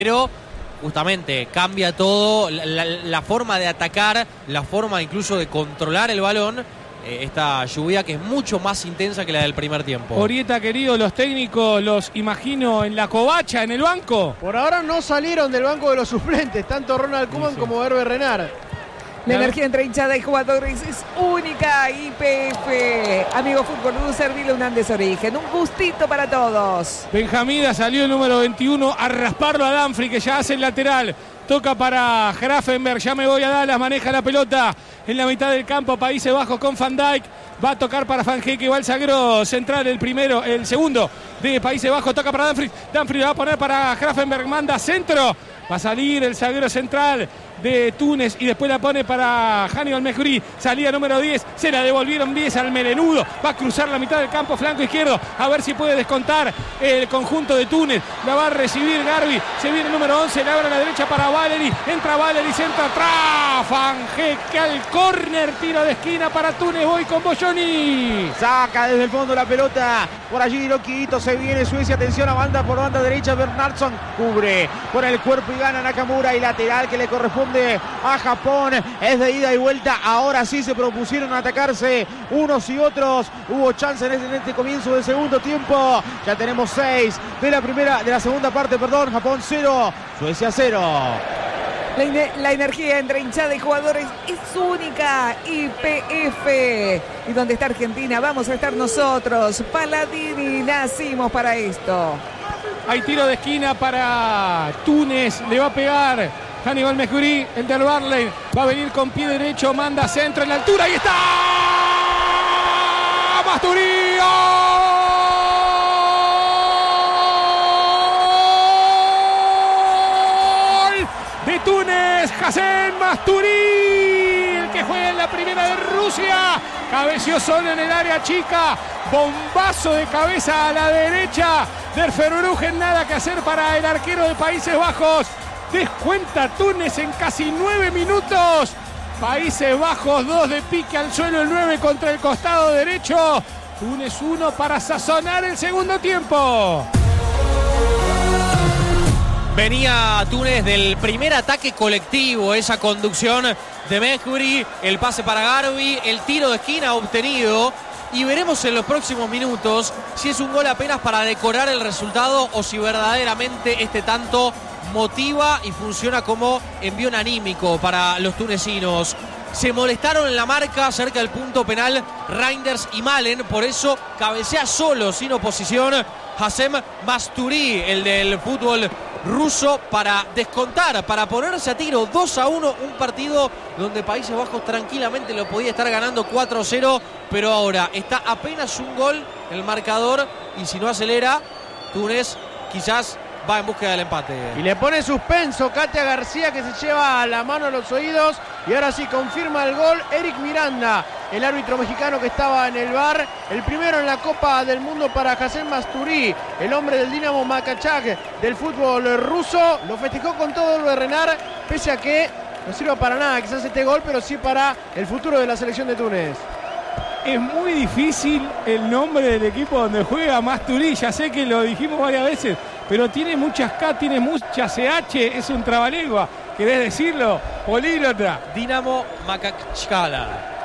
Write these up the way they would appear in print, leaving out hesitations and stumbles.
Pero justamente cambia todo, la forma de atacar, la forma incluso de controlar el balón. Esta lluvia que es mucho más intensa que la del primer tiempo. Orieta, querido, los técnicos los imagino en la covacha, en el banco. Por ahora no salieron del banco de los suplentes, tanto Ronald Koeman como Hervé Renard. La energía entre hinchada y jugadores es única. YPF. Amigo Fútbol Loser, Vila Unandes Origen. Un gustito para todos. Benjamida salió el número 21 a rasparlo a Danfri, que ya hace el lateral. Toca para Grafenberg, ya me voy a Dallas, maneja la pelota en la mitad del campo, Países Bajos con Van Dijk. Va a tocar para Fangé, que va el zaguero central, el segundo de Países Bajos, toca para Danfri. Danfri le va a poner para Grafenberg, manda centro. Va a salir el zaguero central de Túnez y después la pone para Hannibal Mejbri, salida número 10, se la devolvieron 10 al melenudo, va a cruzar la mitad del campo, flanco izquierdo, a ver si puede descontar el conjunto de Túnez, la va a recibir Garbi, se viene el número 11, le abre a la derecha para Valeri, entra Valeri, centro atrás, Fangé que al córner, tiro de esquina para Túnez, voy con Boyoni. Saca desde el fondo la pelota, por allí Loquito, se viene Suecia, atención a banda por banda derecha, Bernardsson cubre con el cuerpo y gana Nakamura y lateral que le corresponde a Japón, es de ida y vuelta. Ahora sí se propusieron atacarse unos y otros, hubo chance en este comienzo del segundo tiempo. Ya tenemos 6 de la segunda parte, Japón 0, Suecia 0. La energía entre hinchada y jugadores es única. YPF. Y donde está Argentina vamos a estar nosotros. Paladini, nacimos para esto. Hay tiro de esquina para Túnez, le va a pegar Hannibal Mejbri, el del Barley, va a venir con pie derecho, manda centro en la altura, y está Masturí. ¡Gol de Túnez! Hassem Masturí, el que juega en la primera de Rusia, cabeció solo en el área chica, bombazo de cabeza a la derecha del Verbruggen, nada que hacer para el arquero de Países Bajos. Descuenta Túnez en casi 9 minutos. Países Bajos 2 de pique al suelo, el 9 contra el costado derecho. Túnez 1 para sazonar el segundo tiempo. Venía Túnez del primer ataque colectivo, esa conducción de Mejbri, el pase para Garbi, el tiro de esquina obtenido. Y veremos en los próximos minutos si es un gol apenas para decorar el resultado o si verdaderamente este tanto motiva y funciona como envión anímico para los tunecinos. Se molestaron en la marca cerca del punto penal Reinders y Malen, por eso cabecea solo, sin oposición, Hassem Masturí, el del fútbol ruso, para descontar, para ponerse a tiro 2-1, un partido donde Países Bajos tranquilamente lo podía estar ganando 4-0, pero ahora está apenas un gol el marcador y si no acelera, Túnez quizás va en búsqueda del empate. Y le pone suspenso Katia García, que se lleva la mano a los oídos. Y ahora sí confirma el gol Eric Miranda, el árbitro mexicano que estaba en el VAR. El primero en la Copa del Mundo para Hassem Masturí, el hombre del Dinamo Makachak del fútbol ruso. Lo festejó con todo el Renard, pese a que no sirva para nada quizás este gol, pero sí para el futuro de la selección de Túnez. Es muy difícil el nombre del equipo donde juega Masturí. Ya sé que lo dijimos varias veces, pero tiene muchas K, tiene muchas CH, es un trabalengua. ¿Querés decirlo? Políglota. Dinamo Makachkala.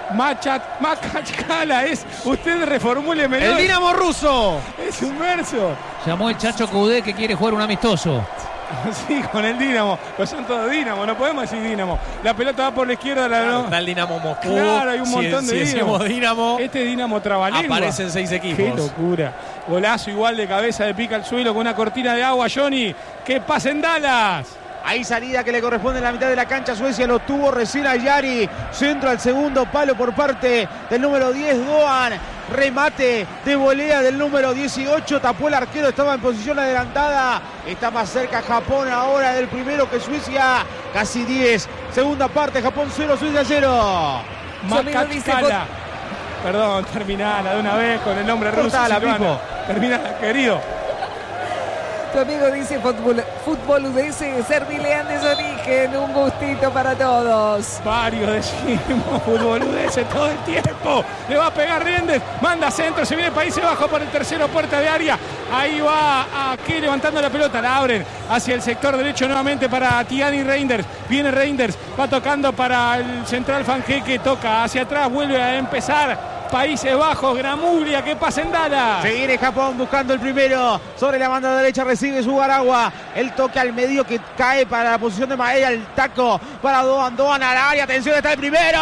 Makachkala es, usted reformúlemelo. El Dinamo ruso. Es un verso. Llamó el Chacho Coudet que quiere jugar un amistoso. Sí, con el Dinamo. Pues son todos Dinamo, no podemos decir Dinamo. La pelota va por la izquierda. Está el Dinamo Moscú. Claro, hay un montón de Dinamo. Este Dinamo trabalengua. Aparecen 6 equipos. Qué locura. Golazo igual de cabeza de pica al suelo con una cortina de agua, Johnny. Que pasa en Dallas. Hay salida que le corresponde en la mitad de la cancha. Suecia lo tuvo recién a Yari. Centro al segundo palo por parte del número 10, Doan. Remate de volea del número 18. Tapó el arquero, estaba en posición adelantada. Está más cerca Japón ahora del primero que Suecia. Casi 10. Segunda parte, Japón 0, Suecia 0. Makachkala. Perdón, terminala de una vez con el nombre ruso. Cortala, Pipo. Terminala, querido. Tu amigo dice fútbol UDS, Servilean de su origen. Un gustito para todos. Varios decimos fútbol UDS todo el tiempo. Le va a pegar Reinders. Manda centro. Se viene Países Bajos por el tercero, puerta de área. Ahí va aquí levantando la pelota. La abren hacia el sector derecho nuevamente para Tiani Reinders. Viene Reinders. Va tocando para el central Fanjeque. Toca hacia atrás. Vuelve a empezar Países Bajos, Gramuglia, que pasa en Dallas. Se viene Japón buscando el primero. Sobre la banda derecha recibe Sugaragua. El toque al medio que cae para la posición de Maeda. El taco para Doan. Doan al área. Atención, está el primero.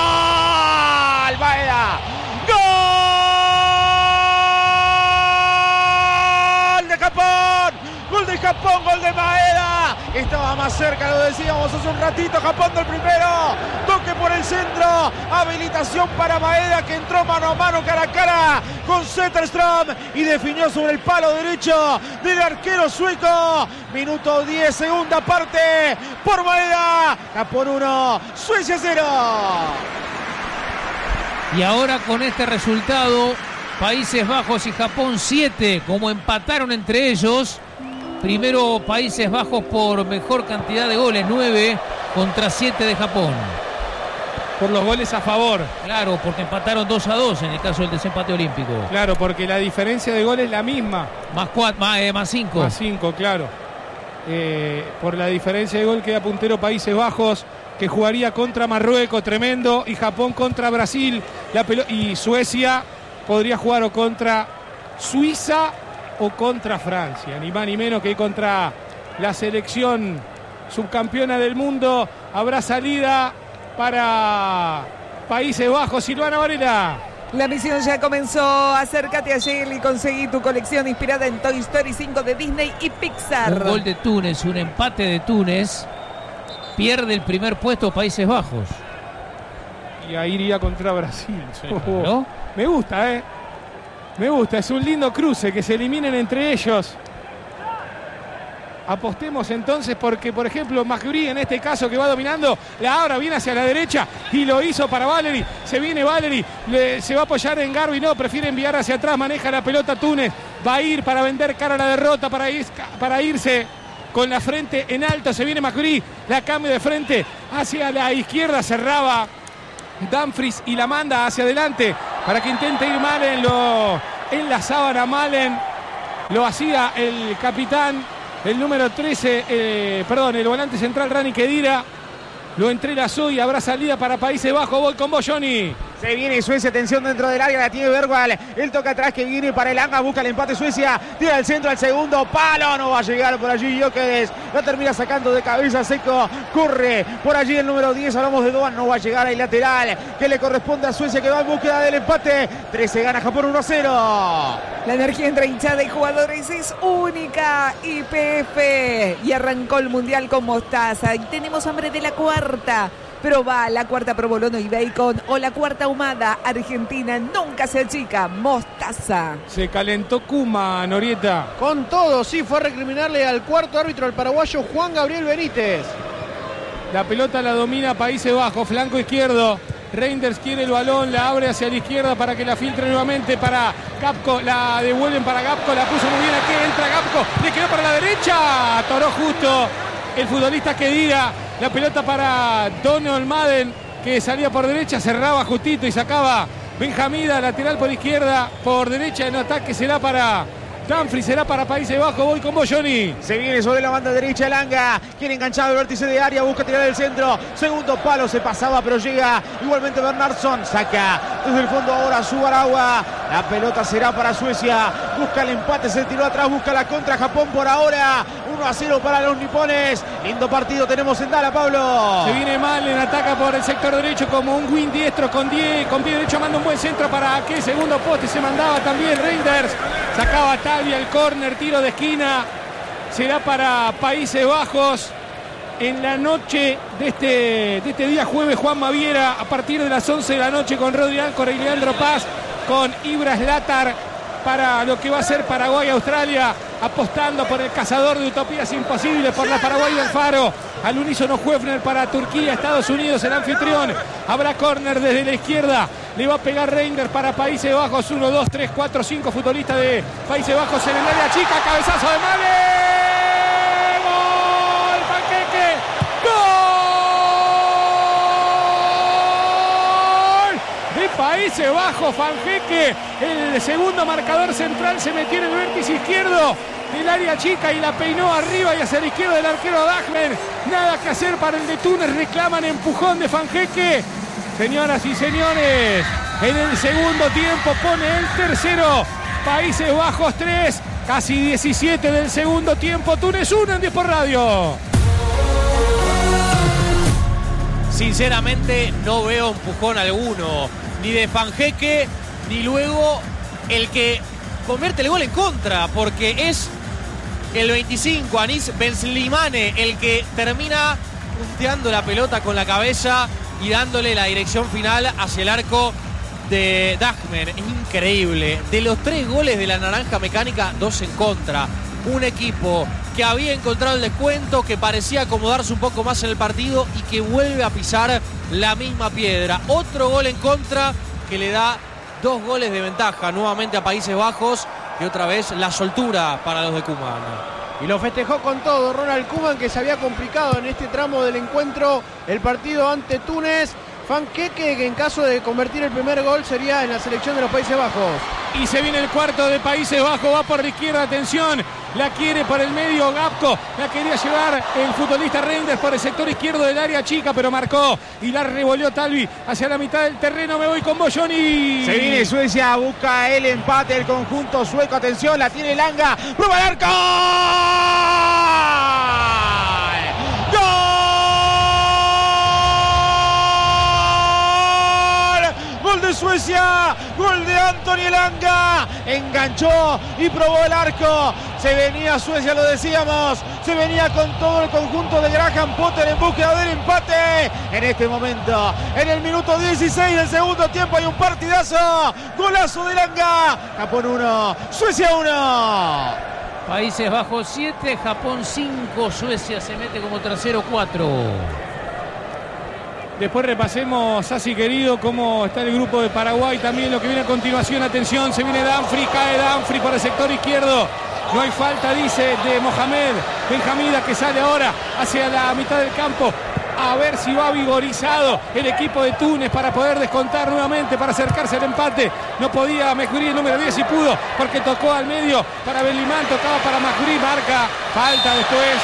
Maeda. ¡Gol de Japón! ¡Gol de Japón! ¡Gol de Maeda! Estaba más cerca, lo decíamos hace un ratito. Japón del primero. Toque por el centro. Habilitación para Maeda, que entró mano a mano, cara a cara con Zetterström y definió sobre el palo derecho del arquero sueco. Minuto 10, segunda parte por Maeda. Japón 1, Suecia 0. Y ahora con este resultado, Países Bajos y Japón 7, como empataron entre ellos. Primero Países Bajos por mejor cantidad de goles, 9 contra 7 de Japón. Por los goles a favor. Claro, porque empataron 2-2 en el caso del desempate olímpico. Claro, porque la diferencia de goles es la misma. Más 5. Más 5, claro. Por la diferencia de gol queda puntero Países Bajos, que jugaría contra Marruecos, tremendo, y Japón contra Brasil. Y Suecia podría jugar o contra Suiza o contra Francia, ni más ni menos que contra la selección subcampeona del mundo. Habrá salida para Países Bajos. Silvana Varela. La misión ya comenzó. Acércate a Shell y conseguí tu colección inspirada en Toy Story 5 de Disney y Pixar. Un gol de Túnez, un empate de Túnez. Pierde el primer puesto Países Bajos. Y ahí iría contra Brasil. Sí, ¿no? Me gusta, Me gusta, es un lindo cruce, que se eliminen entre ellos. Apostemos entonces porque, por ejemplo, Maguri en este caso, que va dominando, la abra, viene hacia la derecha y lo hizo para Valery. Se viene Valery, se va a apoyar en Garbi, no, prefiere enviar hacia atrás, maneja la pelota Túnez. Va a ir para vender cara a la derrota, para irse con la frente en alto. Se viene Maguri, la cambia de frente hacia la izquierda, cerraba Dumfries y la manda hacia adelante para que intente ir Malen. En la sábana Malen lo hacía el capitán, el número 13, el volante central Rani Khedira. Lo entrelazó y habrá salida para Países Bajos. Voy con vos, Johnny. Se viene Suecia, atención dentro del área, la tiene Bergwall. El toque atrás que viene para el Anga, busca el empate Suecia. Tira al centro al segundo palo, no va a llegar por allí Gyökeres. La termina sacando de cabeza Seco. Corre por allí el número 10, hablamos de Doan, no va a llegar al lateral que le corresponde a Suecia, que va en búsqueda del empate. 13 gana Japón 1-0. La energía entre hinchada y jugadores es única. YPF. Y arrancó el Mundial con mostaza. Y tenemos hambre de la cuarta. Probá la cuarta provolone y bacon o la cuarta ahumada. Argentina nunca se achica. Mostaza. Se calentó Kuma, Norieta. Con todo, sí, fue a recriminarle al cuarto árbitro, al paraguayo Juan Gabriel Benítez. La pelota la domina Países Bajos, flanco izquierdo. Reinders quiere el balón, la abre hacia la izquierda para que la filtre nuevamente para Gapco. La devuelven para Gapco, la puso muy bien aquí. Entra Gapco, le quedó para la derecha. Atoró justo el futbolista Khedira. La pelota para Donald Madden, que salía por derecha, cerraba justito y sacaba Benjamida, lateral por izquierda, por derecha en ataque será para Dumfries, será para Países Bajos. Voy con vos, Johnny. Se viene sobre la banda derecha el Anga, quiere enganchar el vértice de área, busca tirar el centro, segundo palo, se pasaba pero llega igualmente Bernardsson, saca desde el fondo ahora Sugaragua. La pelota será para Suecia, busca el empate, se tiró atrás, busca la contra Japón por ahora. 1-0 para los nipones. Lindo partido tenemos en Dallas, Pablo. Se viene Malen, ataca por el sector derecho como un wing diestro con pie derecho, manda un buen centro para aquel segundo poste. Se mandaba también Reinders. Sacaba Tavia el córner, tiro de esquina. Será para Países Bajos. En la noche de este día jueves, Juan Maviera, a partir de las 11 de la noche con Rodri Alcor y Leandro Paz, con Ibra Slatar, para lo que va a ser Paraguay-Australia, apostando por el cazador de utopías imposibles, por la Paraguay del Faro. Al unísono Huefner para Turquía, Estados Unidos, el anfitrión. Habrá córner desde la izquierda. Le va a pegar Reinders para Países Bajos. 1, 2, 3, 4, 5 futbolistas de Países Bajos en el área chica. Cabezazo de Malen. Países Bajos. Fanjeque, el segundo marcador central, se metió en el vértice izquierdo del área chica y la peinó arriba y hacia la izquierda del arquero Dahmer. Nada que hacer para el de Túnez, reclaman empujón de Fanjeque. Señoras y señores, en el segundo tiempo pone el tercero. Países Bajos 3, casi 17 del segundo tiempo. Túnez 1 en 10 por radio. Sinceramente no veo empujón alguno, ni de Fanjeque, ni luego el que convierte el gol en contra, porque es el 25, Anis Benslimane, el que termina punteando la pelota con la cabeza y dándole la dirección final hacia el arco de Dahmer. Es increíble. De los 3 goles de la Naranja Mecánica, 2 en contra. Un equipo que había encontrado el descuento, que parecía acomodarse un poco más en el partido y que vuelve a pisar la misma piedra. Otro gol en contra que le da 2 goles de ventaja nuevamente a Países Bajos, y otra vez la soltura para los de Koeman. Y lo festejó con todo Ronald Koeman, que se había complicado en este tramo del encuentro el partido ante Túnez. Fanjeque, que en caso de convertir el primer gol sería en la selección de los Países Bajos. Y se viene el cuarto de Países Bajos, va por la izquierda, atención, la quiere por el medio Gapco, la quería llevar el futbolista Reinders por el sector izquierdo del área chica, pero marcó y la revolvió Talvi hacia la mitad del terreno. Me voy con vos, Johnny. Se viene Suecia, busca el empate el conjunto sueco, atención, la tiene Langa, prueba el arco. ¡Gol de Suecia! ¡Gol de Anthony Elanga! Enganchó y probó el arco. Se venía Suecia, lo decíamos. Se venía con todo el conjunto de Graham Potter en búsqueda del empate. En este momento, en el minuto 16 del segundo tiempo, hay un partidazo. Golazo de Elanga. Japón 1, Suecia 1. Países Bajos 7, Japón 5, Suecia se mete como tercero 4. Después repasemos, Sassi querido, cómo está el grupo de Paraguay. También lo que viene a continuación. Atención, se viene Danfri, cae Danfri por el sector izquierdo. No hay falta, dice, de Mohamed Benjamida, que sale ahora hacia la mitad del campo. A ver si va vigorizado el equipo de Túnez para poder descontar nuevamente, para acercarse al empate. No podía Mejuri, el número 10, y pudo, porque tocó al medio para Belimán, tocaba para Mejuri, marca. Falta después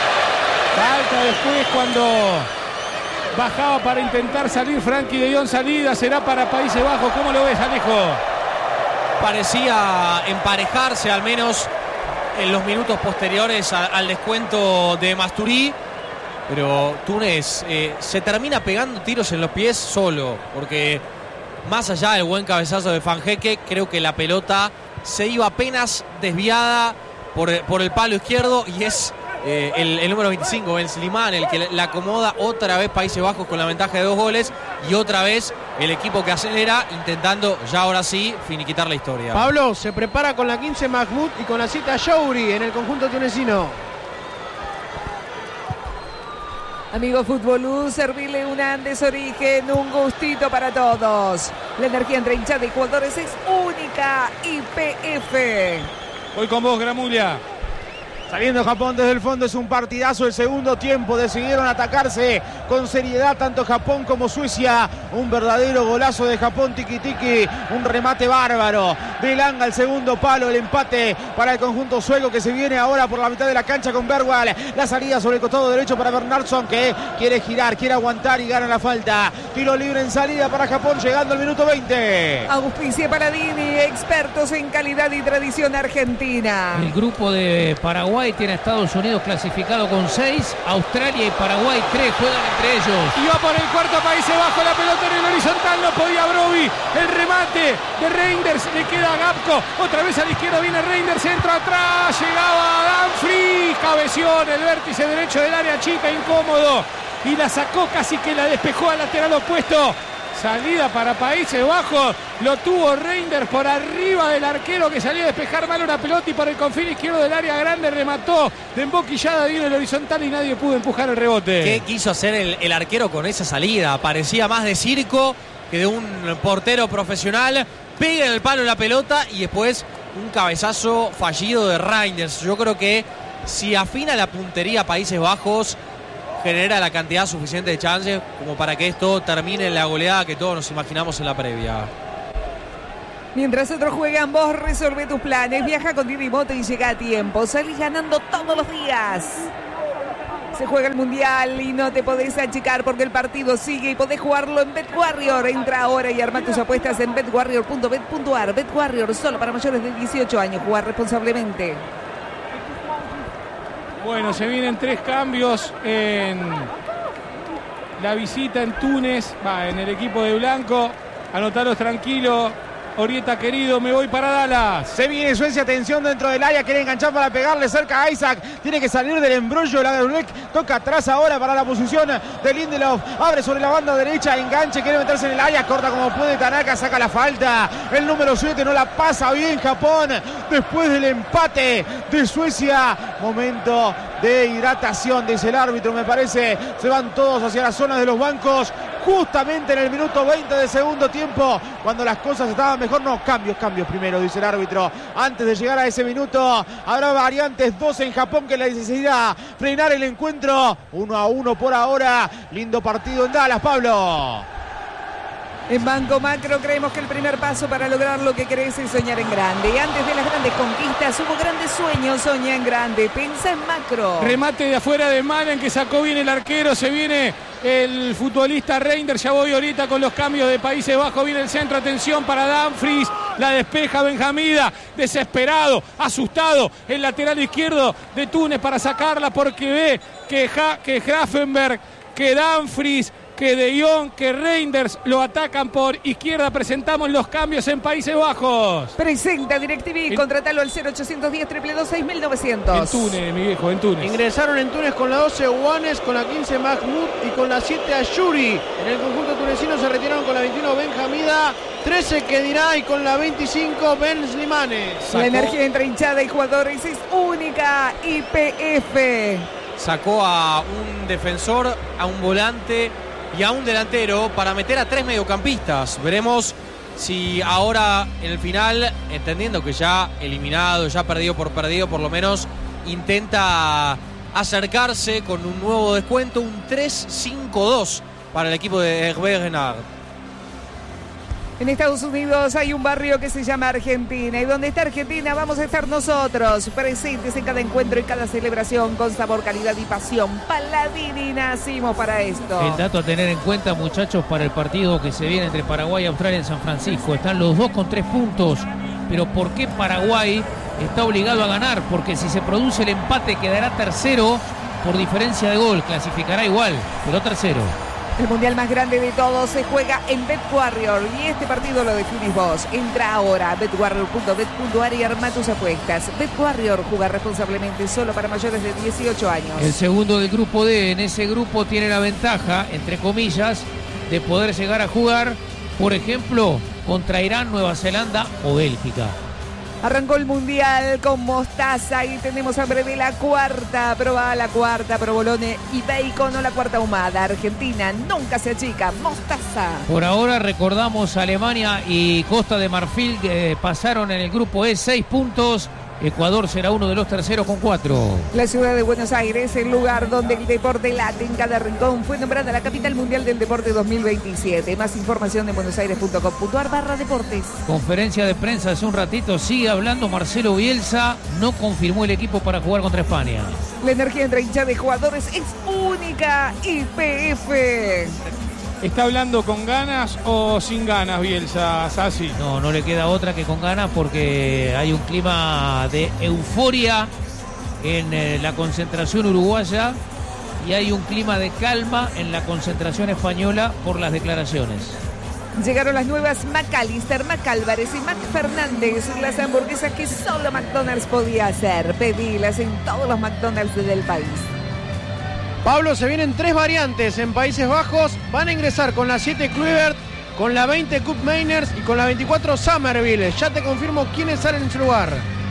cuando bajaba para intentar salir Frankie de Jong. Salida será para Países Bajos. ¿Cómo lo ves, Alejo? Parecía emparejarse al menos en los minutos posteriores al descuento de Masturí, pero Túnez se termina pegando tiros en los pies solo, porque más allá del buen cabezazo de Fanjeque, creo que la pelota se iba apenas desviada por el palo izquierdo, y es el número 25, Benslimane, el que la acomoda. Otra vez Países Bajos con la ventaja de 2 goles, y otra vez el equipo que acelera, intentando ya ahora sí finiquitar la historia. Pablo se prepara con la 15 Mahmoud y con la 7 Shouri en el conjunto tunecino. Amigo Futbolú, servirle un Andes Origen, un gustito para todos. La energía entre hinchada y jugadores es única. YPF. Voy con vos, Gramulia. Saliendo Japón desde el fondo, es un partidazo el segundo tiempo. Decidieron atacarse con seriedad tanto Japón como Suecia. Un verdadero golazo de Japón, tiki-tiki. Un remate bárbaro de Langa al segundo palo. El empate para el conjunto sueco, que se viene ahora por la mitad de la cancha con Bergwall. La salida sobre el costado derecho para Bernardsson, que quiere girar, quiere aguantar y gana la falta. Tiro libre en salida para Japón, llegando al minuto 20. Auspicia Paladini, expertos en calidad y tradición argentina. El grupo de Paraguay tiene a Estados Unidos clasificado con 6, Australia y Paraguay 3, juegan entre ellos. Y va por el cuarto Países Bajos, la pelota en el horizontal, no podía Brovi, el remate de Reinders, le queda a Gapco, otra vez a la izquierda viene Reinders, centro atrás, llegaba Danfri, cabeció en el vértice derecho del área chica, incómodo, y la sacó, casi que la despejó al lateral opuesto. Salida para Países Bajos, lo tuvo Reinders por arriba del arquero, que salía a despejar mal una pelota, y por el confín izquierdo del área grande remató de emboquillada, dio en el horizontal y nadie pudo empujar el rebote. ¿Qué quiso hacer el arquero con esa salida? Parecía más de circo que de un portero profesional. Pega en el palo la pelota y después un cabezazo fallido de Reinders. Yo creo que si afina la puntería Países Bajos, genera la cantidad suficiente de chances como para que esto termine en la goleada que todos nos imaginamos en la previa. Mientras otros juegan, vos resolvé tus planes. Viaja con Didi Moto y llega a tiempo. Salís ganando todos los días. Se juega el Mundial y no te podés achicar porque el partido sigue y podés jugarlo en BetWarrior. Entra ahora y arma tus apuestas en betwarrior.bet.ar. BetWarrior, solo para mayores de 18 años. Jugar responsablemente. Bueno, se vienen 3 cambios en la visita en Túnez. En el equipo de blanco. Anotaros tranquilo. Orieta querido, me voy para Dallas. Se viene Suecia, atención dentro del área, quiere enganchar para pegarle cerca a Isaac. Tiene que salir del embrollo, Lagerbäck toca atrás ahora para la posición de Lindelof. Abre sobre la banda derecha, enganche, quiere meterse en el área, corta como puede Tanaka, saca la falta. El número 7 no la pasa bien Japón. Después del empate de Suecia, momento de hidratación, dice el árbitro, me parece. Se van todos hacia la zona de los bancos. Justamente en el minuto 20 de segundo tiempo, cuando las cosas estaban mejor. No, cambios primero, dice el árbitro. Antes de llegar a ese minuto, habrá variantes, 2 en Japón, que la necesidad frenar el encuentro. 1-1 por ahora. Lindo partido en Dallas, Pablo. En Banco Macro creemos que el primer paso para lograr lo que querés es soñar en grande. Y antes de las grandes conquistas hubo grandes sueños. Soñá en grande, pensá en macro. Remate de afuera de Malen, que sacó bien el arquero. Se viene el futbolista Reinders. Ya voy ahorita con los cambios de Países Bajos. Viene el centro, atención para Dumfries. La despeja Benjamida, desesperado, asustado. El lateral izquierdo de Túnez para sacarla porque ve que Grafenberg, que Dumfries, que De Jong, que Reinders lo atacan por izquierda. Presentamos los cambios en Países Bajos. Presenta DirecTV, contratalo al 0810 222 6900. En Túnez, mi viejo, en Túnez. Ingresaron en Túnez con la 12 Juanes, con la 15 Mahmoud y con la 7 Ayuri. En el conjunto tunecino se retiraron con la 21 Benjamida, 13 Kedirá y con la 25 Ben Slimane. La energía entre hinchada y jugadores es única. YPF. Sacó a un defensor, a un volante y a un delantero para meter a 3 mediocampistas. Veremos si ahora en el final, entendiendo que ya eliminado, ya perdido, por lo menos intenta acercarse con un nuevo descuento, un 3-5-2 para el equipo de Hervé Renard. En Estados Unidos hay un barrio que se llama Argentina, y donde está Argentina vamos a estar nosotros, presentes en cada encuentro y cada celebración, con sabor, calidad y pasión. Paladini, nacimos para esto. El dato a tener en cuenta, muchachos, para el partido que se viene entre Paraguay y Australia en San Francisco. Están los dos con 3 puntos, pero ¿por qué Paraguay está obligado a ganar? Porque si se produce el empate quedará tercero por diferencia de gol, clasificará igual, pero tercero. El mundial más grande de todos se juega en BetWarrior y este partido lo definís vos. Entra ahora a betwarrior.bet.ar y arma tus apuestas. BetWarrior, juega responsablemente, solo para mayores de 18 años. El segundo del grupo D, en ese grupo tiene la ventaja, entre comillas, de poder llegar a jugar, por ejemplo, contra Irán, Nueva Zelanda o Bélgica. Arrancó el mundial con mostaza y tenemos hambre de la cuarta. Probá la cuarta, provolone y bacon o la cuarta ahumada. Argentina nunca se achica, mostaza. Por ahora recordamos Alemania y Costa de Marfil que pasaron en el grupo E, 6 puntos. Ecuador será uno de los terceros con 4. La ciudad de Buenos Aires, el lugar donde el deporte late en cada rincón, fue nombrada la capital mundial del deporte 2027. Más información en buenosaires.com.ar/deportes. Conferencia de prensa hace un ratito, sigue hablando Marcelo Bielsa, no confirmó el equipo para jugar contra España. La energía entre hinchada de jugadores es única. YPF. ¿Está hablando con ganas o sin ganas, Bielsa, Sassi? No le queda otra que con ganas, porque hay un clima de euforia en la concentración uruguaya y hay un clima de calma en la concentración española por las declaraciones. Llegaron las nuevas McAllister, McAlvarez y McFernández, las hamburguesas que solo McDonald's podía hacer. Pedilas en todos los McDonald's del país. Pablo, se vienen 3 variantes en Países Bajos. Van a ingresar con la 7 Kluivert, con la 20 Koop Meiners y con la 24 Summerville. Ya te confirmo quiénes salen en su lugar.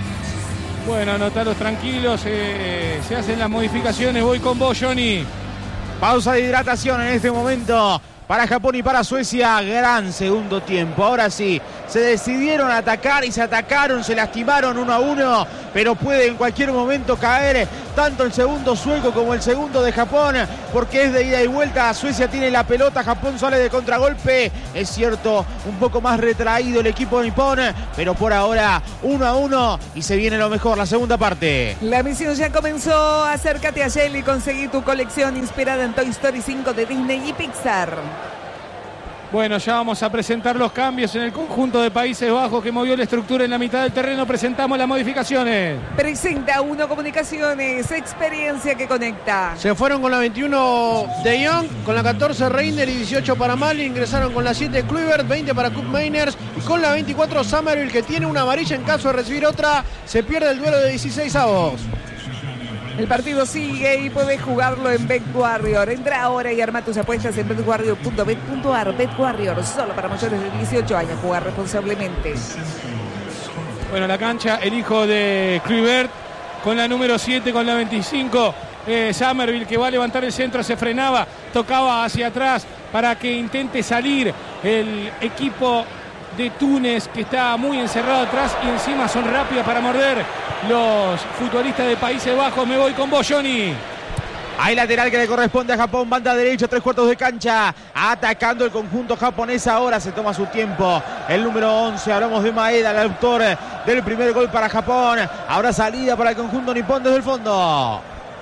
Bueno, anotaros tranquilos, se hacen las modificaciones. Voy con vos, Johnny. Pausa de hidratación en este momento para Japón y para Suecia. Gran segundo tiempo. Ahora sí, se decidieron a atacar y se atacaron, se lastimaron 1-1, pero puede en cualquier momento caer tanto el segundo sueco como el segundo de Japón, porque es de ida y vuelta. Suecia tiene la pelota, Japón sale de contragolpe. Es cierto, un poco más retraído el equipo nipón, pero por ahora 1-1 y se viene lo mejor, la segunda parte. La misión ya comenzó. Acércate a Shell y conseguí tu colección inspirada en Toy Story 5 de Disney y Pixar. Bueno, ya vamos a presentar los cambios en el conjunto de Países Bajos que movió la estructura en la mitad del terreno. Presentamos las modificaciones. Presenta Uno Comunicaciones, experiencia que conecta. Se fueron con la 21 De Jong, con la 14 Reiner y 18 para Mali. Ingresaron con la 7 Kluivert, 20 para Koop Meiners y con la 24 Summerville, que tiene una amarilla en caso de recibir otra. Se pierde el duelo de 16 avos. El partido sigue y puedes jugarlo en BetWarrior. Entra ahora y arma tus apuestas en betwarrior.bet.ar. BetWarrior, solo para mayores de 18 años. Jugar responsablemente. Bueno, la cancha, el hijo de Kluivert con la número 7, con la 25. Summerville, que va a levantar el centro, se frenaba, tocaba hacia atrás para que intente salir el equipo de Túnez, que está muy encerrado atrás y encima son rápidas para morder los futbolistas de Países Bajos. Me voy con vos, Johnny. Hay lateral que le corresponde a Japón, banda derecha, 3/4 de cancha, atacando el conjunto japonés. Ahora se toma su tiempo el número 11, hablamos de Maeda, el autor del primer gol para Japón. Ahora salida para el conjunto nipón desde el fondo.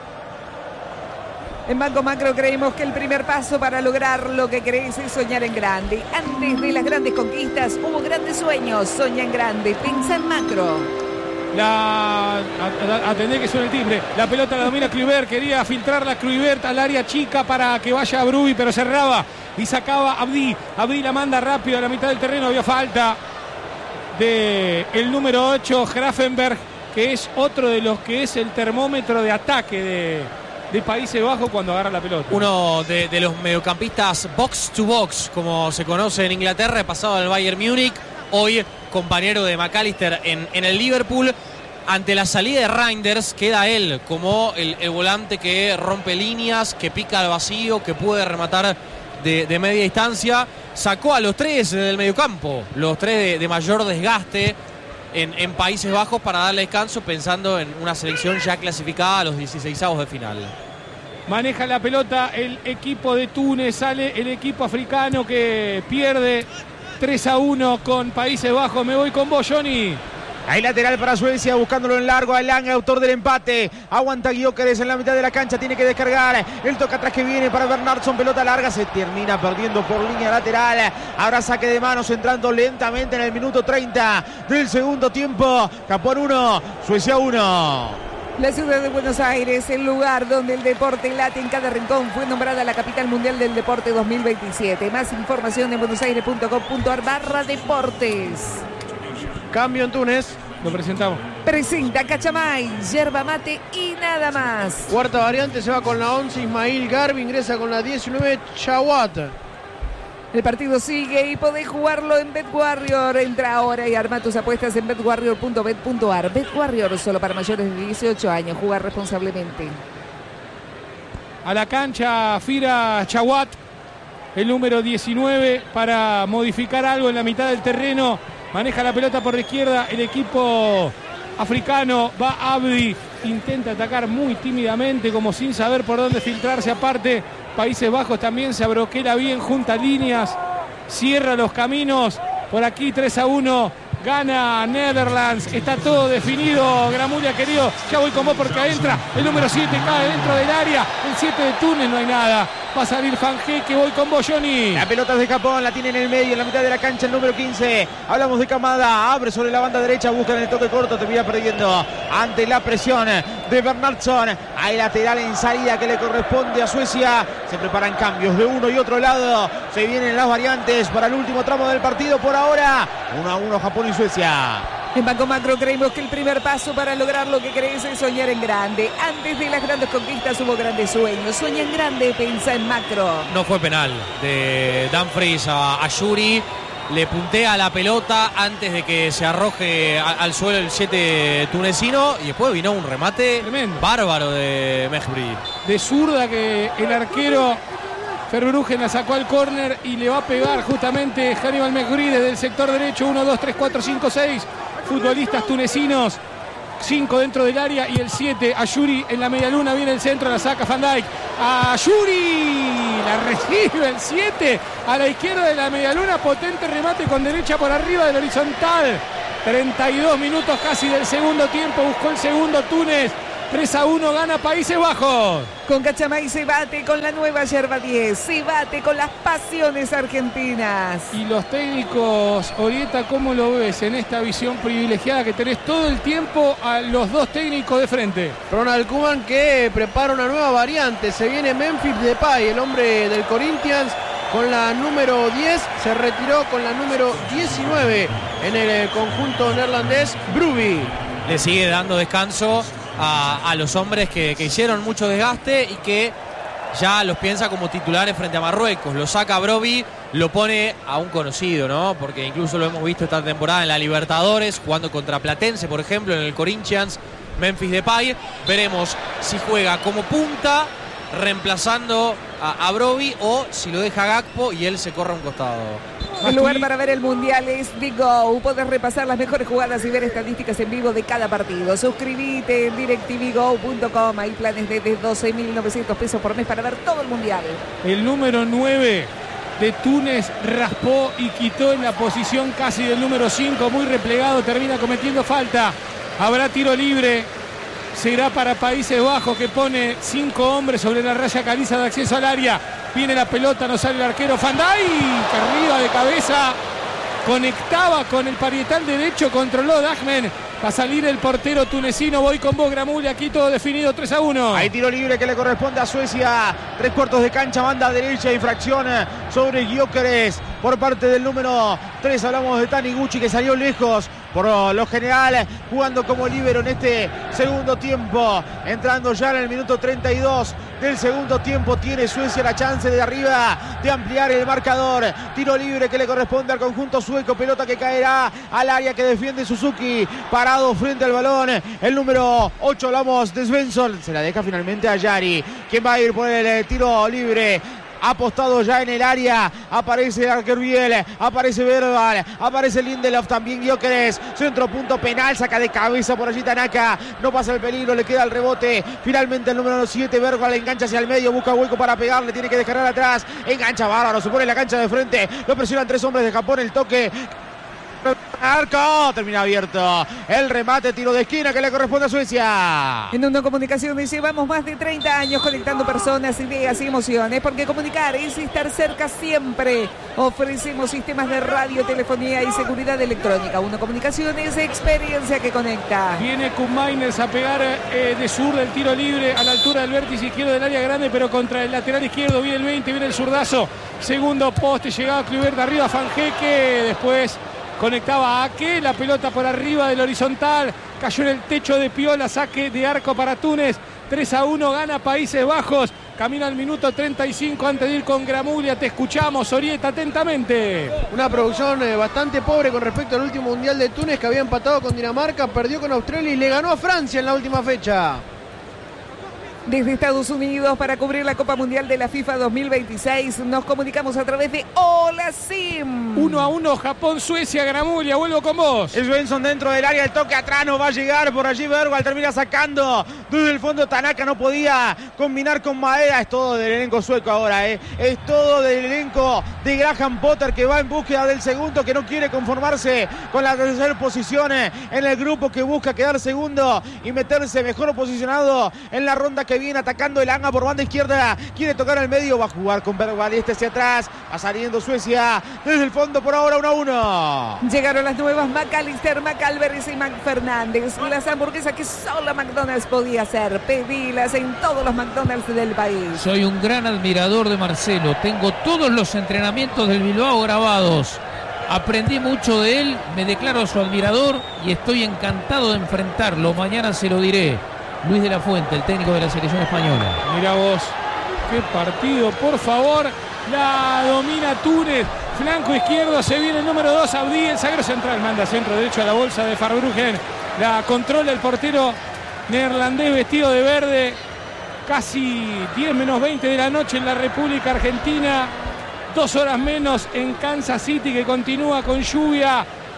En Banco Macro creemos que el primer paso para lograr lo que querés es soñar en grande. Antes de las grandes conquistas hubo grandes sueños. Soña en grande, piensa en macro. Atendé que suena el timbre. La pelota la domina Kluivert, quería filtrarla Kluivert al área chica para que vaya a Brui, pero cerraba y sacaba Abdi. Abdi la manda rápido a la mitad del terreno. Había falta de el número 8, Grafenberg, que es otro de los que es el termómetro de ataque de Países Bajos cuando agarra la pelota. Uno de los mediocampistas box to box, como se conoce en Inglaterra, pasado al Bayern Múnich, hoy compañero de McAllister en el Liverpool. Ante la salida de Reinders queda él como el volante que rompe líneas, que pica al vacío, que puede rematar de media distancia. Sacó a los tres del mediocampo, los tres de mayor desgaste en Países Bajos, para darle descanso, pensando en una selección ya clasificada a los 16avos de final. Maneja la pelota el equipo de Túnez, sale el equipo africano que pierde 3-1 con Países Bajos. Me voy con vos, Johnny. Hay lateral para Suecia, buscándolo en largo. Alang, autor del empate. Aguanta Gyökeres en la mitad de la cancha. Tiene que descargar. El toque atrás que viene para Bernardsson. Pelota larga. Se termina perdiendo por línea lateral. Ahora saque de manos, entrando lentamente en el minuto 30 del segundo tiempo. Japón 1, Suecia 1. La ciudad de Buenos Aires, el lugar donde el deporte late en cada rincón, fue nombrada la capital mundial del deporte 2027. Más información en buenosaires.com.ar/deportes. Cambio en Túnez. Lo presentamos. Presenta Cachamay, yerba mate y nada más. Cuarta variante, se va con la 11 Ismail Garbi, ingresa con la 19 Chawat. El partido sigue y podés jugarlo en BetWarrior. Entra ahora y arma tus apuestas en betwarrior.bet.ar. BetWarrior, solo para mayores de 18 años. Jugar responsablemente. A la cancha Fira Chawat, el número 19, para modificar algo en la mitad del terreno. Maneja la pelota por la izquierda el equipo africano. Va Abdi, intenta atacar muy tímidamente, como sin saber por dónde filtrarse. Aparte, Países Bajos también se abroquela bien, junta líneas, cierra los caminos. Por aquí 3-1, gana Netherlands. Está todo definido, Gramulia querido. Ya voy con vos porque entra el número 7, cae dentro del área. El 7 de Túnez, no hay nada. Va a salir Fangé, que voy con vos, Johnny. La pelota es de Japón, la tiene en el medio, en la mitad de la cancha, el número 15. Hablamos de Kamada, abre sobre la banda derecha, busca en el toque corto, termina perdiendo ante la presión de Bernardsson. Hay lateral en salida que le corresponde a Suecia. Se preparan cambios de uno y otro lado. Se vienen las variantes para el último tramo del partido. Por ahora, 1-1 Japón y Suecia. En Banco Macro creemos que el primer paso para lograr lo que querés es soñar en grande. Antes de las grandes conquistas hubo grandes sueños. Sueña en grande, pensá en macro. No fue penal de Dumfries a Yuri. Le puntea la pelota antes de que se arroje al suelo el 7 tunecino. Y después vino un remate tremendo, bárbaro de Mejbri. De zurda, que el arquero Verbruggen la sacó al córner y le va a pegar justamente Hannibal Mejbri desde el sector derecho. 1, 2, 3, 4, 5, 6 futbolistas tunecinos 5 dentro del área y el 7 Ayuri en la medialuna. Viene el centro, la saca Van Dijk. Ayuri la recibe el 7 a la izquierda de la medialuna. Potente remate con derecha por arriba del horizontal. 32 minutos casi del segundo tiempo. Buscó el segundo Túnez. 3-1 gana Países Bajos. Con Cachamay se bate con la nueva yerba 10, se bate con las pasiones argentinas. Y los técnicos, Orieta, ¿cómo lo ves en esta visión privilegiada que tenés todo el tiempo a los dos técnicos de frente? Ronald Koeman que prepara una nueva variante. Se viene Memphis Depay, el hombre del Corinthians, con la número 10. Se retiró con la número 19 en el conjunto neerlandés, Brobbey. Le sigue dando descanso a los hombres que hicieron mucho desgaste y que ya los piensa como titulares frente a Marruecos. Lo saca Brobbey, lo pone a un conocido, ¿no? Porque incluso lo hemos visto esta temporada en la Libertadores, jugando contra Platense, por ejemplo, en el Corinthians, Memphis Depay. Veremos si juega como punta, reemplazando a Brobbey, o si lo deja Gakpo y él se corre a un costado. El lugar para ver el Mundial es Big Go. Podés repasar las mejores jugadas y ver estadísticas en vivo de cada partido. Suscríbete en DirecTVGo.com. Hay planes de 12.900 pesos por mes para ver todo el Mundial. El número 9 de Túnez raspó y quitó en la posición casi del número 5. Muy replegado, termina cometiendo falta. Habrá tiro libre. Será para Países Bajos, que pone 5 hombres sobre la raya caliza de acceso al área. Viene la pelota, no sale el arquero Van Dijk, arriba de cabeza, conectaba con el parietal derecho, controló Dahmen. Va a salir el portero tunecino. Voy con vos, Gramulli, aquí todo definido, 3-1. Hay tiro libre que le corresponde a Suecia. 3/4 de cancha, banda derecha, infracción sobre Gyökeres por parte del número 3. Hablamos de Taniguchi, que salió lejos por lo general, jugando como líbero en este segundo tiempo. Entrando ya en el minuto 32 del segundo tiempo, tiene Suecia la chance de arriba de ampliar el marcador. Tiro libre que le corresponde al conjunto sueco. Pelota que caerá al área que defiende Suzuki. Parado frente al balón el número 8, hablamos de Svensson. Se la deja finalmente a Yari, quien va a ir por el tiro libre. Apostado ya en el área, aparece Arquerbiel, aparece Bergvall, aparece Lindelof, también Gyökeres, centro punto penal, saca de cabeza por allí Tanaka, no pasa el peligro, le queda el rebote, finalmente el número 7, Bergvall engancha hacia el medio, busca hueco para pegarle, tiene que descargar atrás, engancha bárbaro, se pone en la cancha de frente, lo presionan 3 hombres de Japón, el toque... Arco, termina abierto el remate, tiro de esquina que le corresponde a Suecia. En Uno Comunicaciones llevamos más de 30 años conectando personas, ideas y emociones, porque comunicar es estar cerca siempre. Ofrecemos sistemas de radio, telefonía y seguridad electrónica. Uno Comunicaciones, experiencia que conecta. Viene Kuhn-Miners a pegar de sur del tiro libre a la altura del vértice izquierdo del área grande, pero contra el lateral izquierdo. Viene el 20, viene el zurdazo, segundo poste, llegaba Kluivert arriba, Fanjeque, después conectaba a Ake, la pelota por arriba del horizontal, cayó en el techo de Piola, saque de arco para Túnez, 3-1, gana Países Bajos, camina al minuto 35 antes de ir con Gramuglia. Te escuchamos, Orieta, atentamente. Una producción bastante pobre con respecto al último Mundial de Túnez, que había empatado con Dinamarca, perdió con Australia y le ganó a Francia en la última fecha. Desde Estados Unidos, para cubrir la Copa Mundial de la FIFA 2026, nos comunicamos a través de Hola Sim. 1-1, Japón-Suecia, Gramuglia, vuelvo con vos. Svensson dentro del área, el toque atrás, no va a llegar por allí Bergvall, termina sacando desde el fondo Tanaka, no podía combinar con Maeda. Es todo del elenco sueco ahora, es todo del elenco de Graham Potter, que va en búsqueda del segundo, que no quiere conformarse con la tercera posición en el grupo, que busca quedar segundo y meterse mejor posicionado en la ronda que viene, atacando el Anga por banda izquierda, quiere tocar al medio, va a jugar con Bergvall, hacia atrás, va saliendo Suecia desde el fondo, por ahora 1-1. Llegaron las nuevas McAllister, McAlvarez y McFernández, las hamburguesas que solo McDonald's podía hacer. Pedilas en todos los McDonald's del país. Soy un gran admirador de Marcelo, tengo todos los entrenamientos del Bilbao grabados. Aprendí mucho de él, me declaro su admirador y estoy encantado de enfrentarlo. Mañana se lo diré. Luis de la Fuente, el técnico de la selección española. Mirá vos, qué partido, por favor. La domina Túnez, flanco izquierdo, se viene el número 2, Abdi, el zaguero central, manda centro derecho a la bolsa de Farbruggen. La controla el portero neerlandés vestido de verde. Casi 10 menos 20 de la noche en la República Argentina. 2 horas menos en Kansas City, que continúa con lluvia.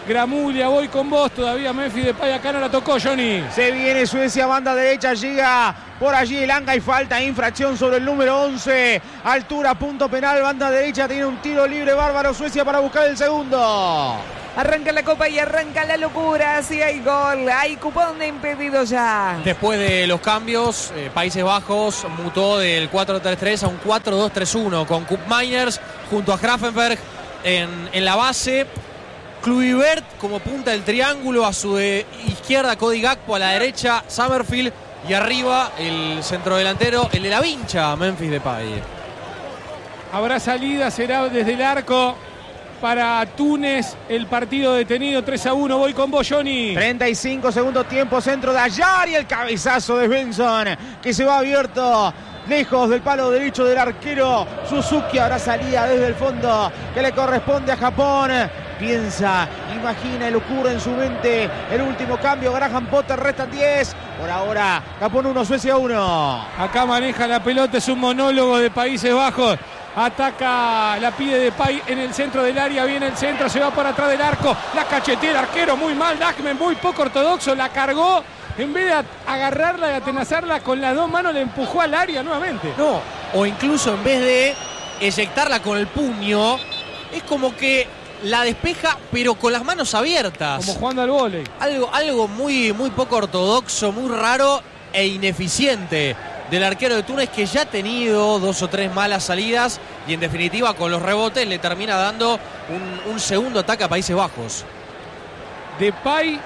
Gramulia, voy con vos. Todavía Memphis Depay acá no la tocó, Johnny. Se viene Suecia, banda derecha, llega por allí Elanga y falta, infracción sobre el número 11. Altura, punto penal, banda derecha, tiene un tiro libre bárbaro Suecia para buscar el segundo. Arranca la copa y arranca la locura. Si hay gol, hay cupón de impedido ya. Después de los cambios, Países Bajos mutó del 4-3-3 a un 4-2-3-1 con Koopmeiners junto a Grafenberg en la base. Kluivert como punta del triángulo, a su izquierda Cody Gakpo, a la derecha Summerfield y arriba el centrodelantero, el de la vincha, Memphis Depay. Habrá salida, será desde el arco para Túnez, el partido detenido 3-1. Voy con vos, Johnny. 35 segundos tiempo, centro de Ayar y el cabezazo de Benson que se va abierto lejos del palo derecho del arquero Suzuki. Habrá salida desde el fondo que le corresponde a Japón. Piensa, imagina, le ocurre en su mente el último cambio. Graham Potter, restan 10. Por ahora, Japón 1, Suecia 1. Acá maneja la pelota, es un monólogo de Países Bajos. Ataca, la pide Depay en el centro del área, viene el centro, se va por atrás del arco, la cachetea el arquero, muy mal, Dachmann, muy poco ortodoxo, la cargó, en vez de agarrarla y atenazarla con las dos manos, le empujó al área nuevamente. No, o incluso en vez de eyectarla con el puño, es como que la despeja, pero con las manos abiertas. Como jugando al vóley. Algo muy, muy poco ortodoxo, muy raro e ineficiente del arquero de Túnez, que ya ha tenido 2 o 3 malas salidas y en definitiva con los rebotes le termina dando un segundo ataque a Países Bajos. Depay,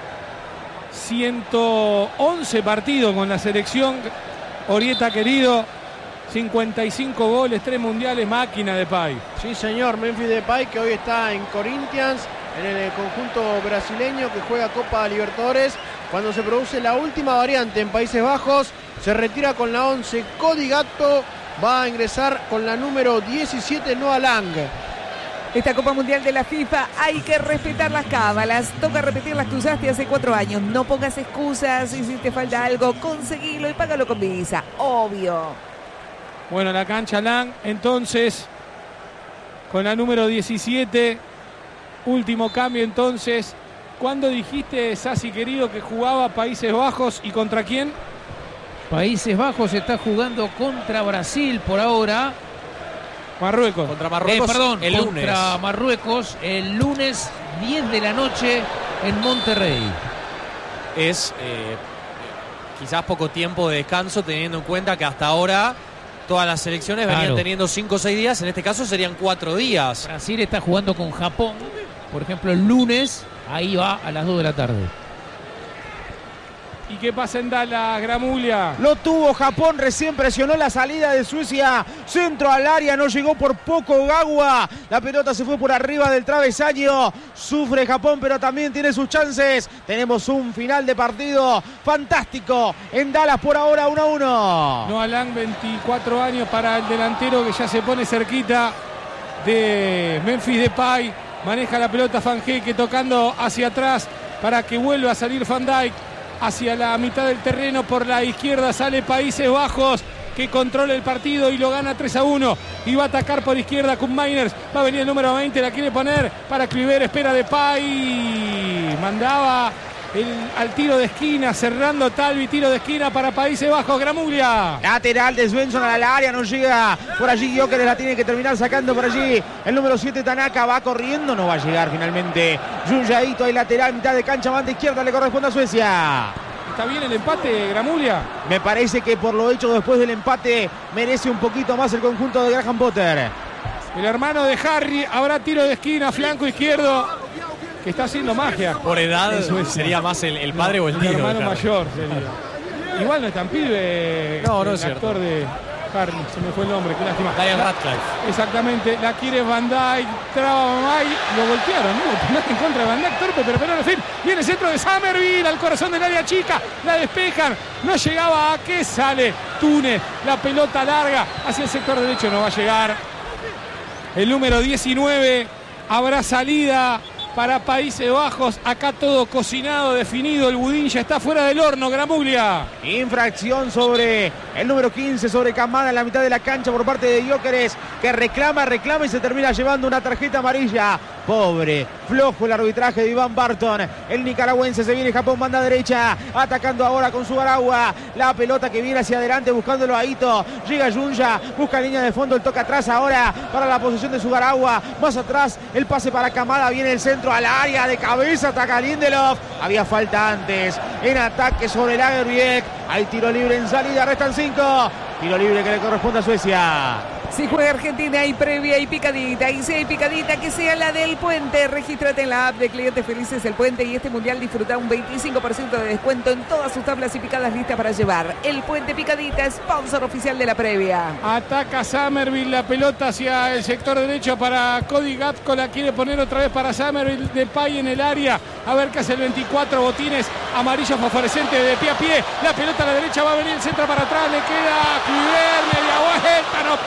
111 partidos con la selección. Orieta querido, 55 goles, 3 mundiales, máquina Depay. Sí, señor, Memphis Depay, que hoy está en Corinthians, en el conjunto brasileño que juega Copa Libertadores. Cuando se produce la última variante en Países Bajos, se retira con la 11 Cody Gakpo, va a ingresar con la número 17 Noah Lang. Esta Copa Mundial de la FIFA hay que respetar las cábalas. Toca repetir las que usaste hace 4 años. No pongas excusas y si te falta algo, conseguilo y págalo con Visa. Obvio. Bueno, la cancha Lang, entonces, con la número 17. Último cambio entonces. ¿Cuándo dijiste, Sassi querido, que jugaba Países Bajos y contra quién? Países Bajos está jugando contra Brasil por ahora. Marruecos. Contra Marruecos, el lunes. Contra Marruecos el lunes 10 de la noche en Monterrey. Es quizás poco tiempo de descanso, teniendo en cuenta que hasta ahora todas las selecciones venían teniendo 5 o 6 días. En este caso serían 4 días. Brasil está jugando con Japón, por ejemplo, el lunes. Ahí va a las 2 de la tarde. ¿Y qué pasa en Dallas, Gramulia? Lo tuvo Japón, recién presionó la salida de Suecia. Centro al área, no llegó por poco Gawa. La pelota se fue por arriba del travesaño. Sufre Japón, pero también tiene sus chances. Tenemos un final de partido fantástico en Dallas por ahora, 1-1. Noah Lang, 24 años para el delantero que ya se pone cerquita de Memphis Depay. Maneja la pelota Van Heeke tocando hacia atrás para que vuelva a salir Van Dijk. Hacia la mitad del terreno por la izquierda sale Países Bajos, que controla el partido y lo gana 3-1. Y va a atacar por izquierda Koopmeiners. Va a venir el número 20, la quiere poner para Kluivert, espera Depay. Mandaba al tiro de esquina, cerrando Talvi, tiro de esquina para Países Bajos, Gramulia. Lateral de Svensson al área, no llega por allí, Gyökeres la tiene que terminar sacando por allí. El número 7 Tanaka va corriendo, no va a llegar finalmente. Yuyadito ahí lateral, mitad de cancha, banda izquierda, le corresponde a Suecia. ¿Está bien el empate, Gramulia? Me parece que por lo hecho después del empate merece un poquito más el conjunto de Graham Potter. El hermano de Harry, habrá tiro de esquina, flanco izquierdo, que está haciendo magia. Por edad sería más el padre o el tío. El hermano mayor sería. Igual no es tan pibe. No el es actor cierto. de Harry, se me fue el nombre, qué lástima. Daniel Radcliffe. Exactamente, la quiere Van Dijk, traba Mamay, lo voltearon, ¿no? En contra de Van Dijk, torpe, pero en fin. Viene el centro de Summerville, al corazón del área chica, la despejan, no llegaba a qué sale Túnez, la pelota larga hacia el sector derecho, no va a llegar. El número 19, habrá salida para Países Bajos. Acá todo cocinado, definido. El budín ya está fuera del horno, Gramulia. Infracción sobre el número 15, sobre Kamada en la mitad de la cancha por parte de Gyökeres, que reclama y se termina llevando una tarjeta amarilla Pobre, flojo el arbitraje de Iván Barton. El nicaragüense se viene Japón, banda derecha, atacando ahora con Sugarawa. La pelota que viene hacia adelante buscándolo a Ito. Llega Junya, busca línea de fondo, el toque atrás ahora para la posición de Sugarawa. Más atrás, el pase para Kamada, viene el centro al área de cabeza, ataca Lindelof. Había falta antes en ataque sobre Lagerbielke. Hay tiro libre en salida, restan 5. Tiro libre que le corresponde a Suecia. Si juega Argentina hay previa y picadita. Y si hay picadita, que sea la del Puente. Regístrate en la app de Clientes Felices El Puente y este mundial disfruta un 25% de descuento en todas sus tablas y picadas listas para llevar. El Puente Picadita, sponsor oficial de la previa. Ataca Summerville, la pelota hacia el sector derecho para Cody Gakpo. La quiere poner otra vez para Summerville. Depay en el área. A ver qué hace el 24. Botines amarillo fosforescente de pie a pie. La pelota a la derecha va a venir el centro para atrás. Le queda a Kluivert, media vuelta. No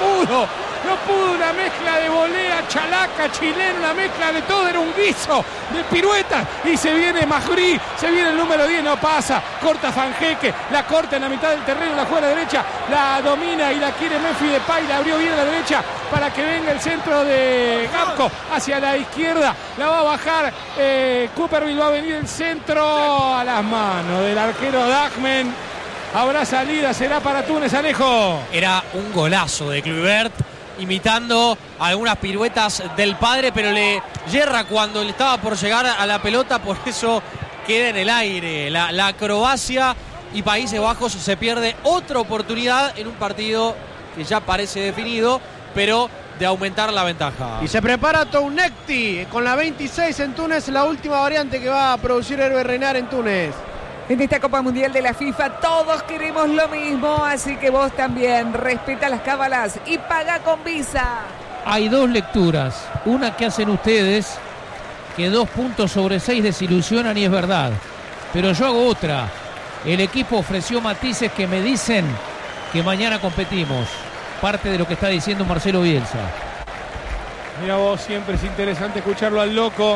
pudo, una mezcla de volea, chalaca, chilena, una mezcla de todo, era un guiso de piruetas y se viene Majri, se viene el número 10, no pasa, corta Fanjeque, la corta en la mitad del terreno, la juega a la derecha, la domina y la quiere Memphis Depay, la abrió bien a la derecha para que venga el centro de Gakpo hacia la izquierda, la va a bajar Cooperville, va a venir el centro a las manos del arquero Dagmen. Habrá salida, será para Túnez, Alejo. Era un golazo de Kluivert, imitando algunas piruetas del padre, pero le yerra cuando le estaba por llegar a la pelota, por eso queda en el aire. La acrobacia y Países Bajos se pierde otra oportunidad en un partido que ya parece definido, pero de aumentar la ventaja. Y se prepara Tounekti con la 26 en Túnez, la última variante que va a producir Hervé Renard en Túnez. En esta Copa Mundial de la FIFA todos queremos lo mismo, así que vos también respeta las cábalas y paga con Visa. Hay dos lecturas, una que hacen ustedes, que 2 puntos sobre 6 desilusionan y es verdad, pero yo hago otra. El equipo ofreció matices que me dicen que mañana competimos, parte de lo que está diciendo Marcelo Bielsa. Mira vos, siempre es interesante escucharlo al loco.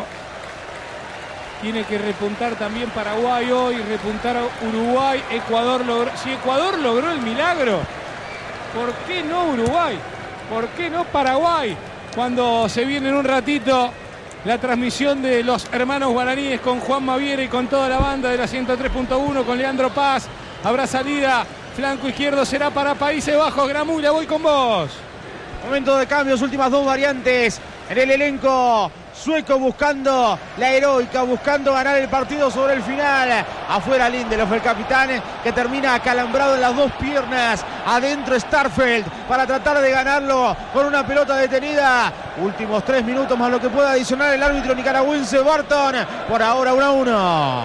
Tiene que repuntar también Paraguay hoy, repuntar Uruguay, Ecuador logró. Si Ecuador logró el milagro, ¿por qué no Uruguay? ¿Por qué no Paraguay? Cuando se viene en un ratito la transmisión de los hermanos guaraníes con Juan Maviera y con toda la banda de la 103.1 con Leandro Paz. Habrá salida, flanco izquierdo será para Países Bajos. Gramula, voy con vos. Momento de cambios, últimas 2 variantes en el elenco sueco, buscando la heroica, buscando ganar el partido sobre el final. Afuera Lindelof, el capitán, que termina acalambrado en las 2 piernas. Adentro Starfelt para tratar de ganarlo con una pelota detenida. Últimos 3 minutos más lo que pueda adicionar el árbitro nicaragüense Barton. Por ahora 1-1.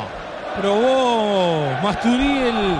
Probó Masturiel,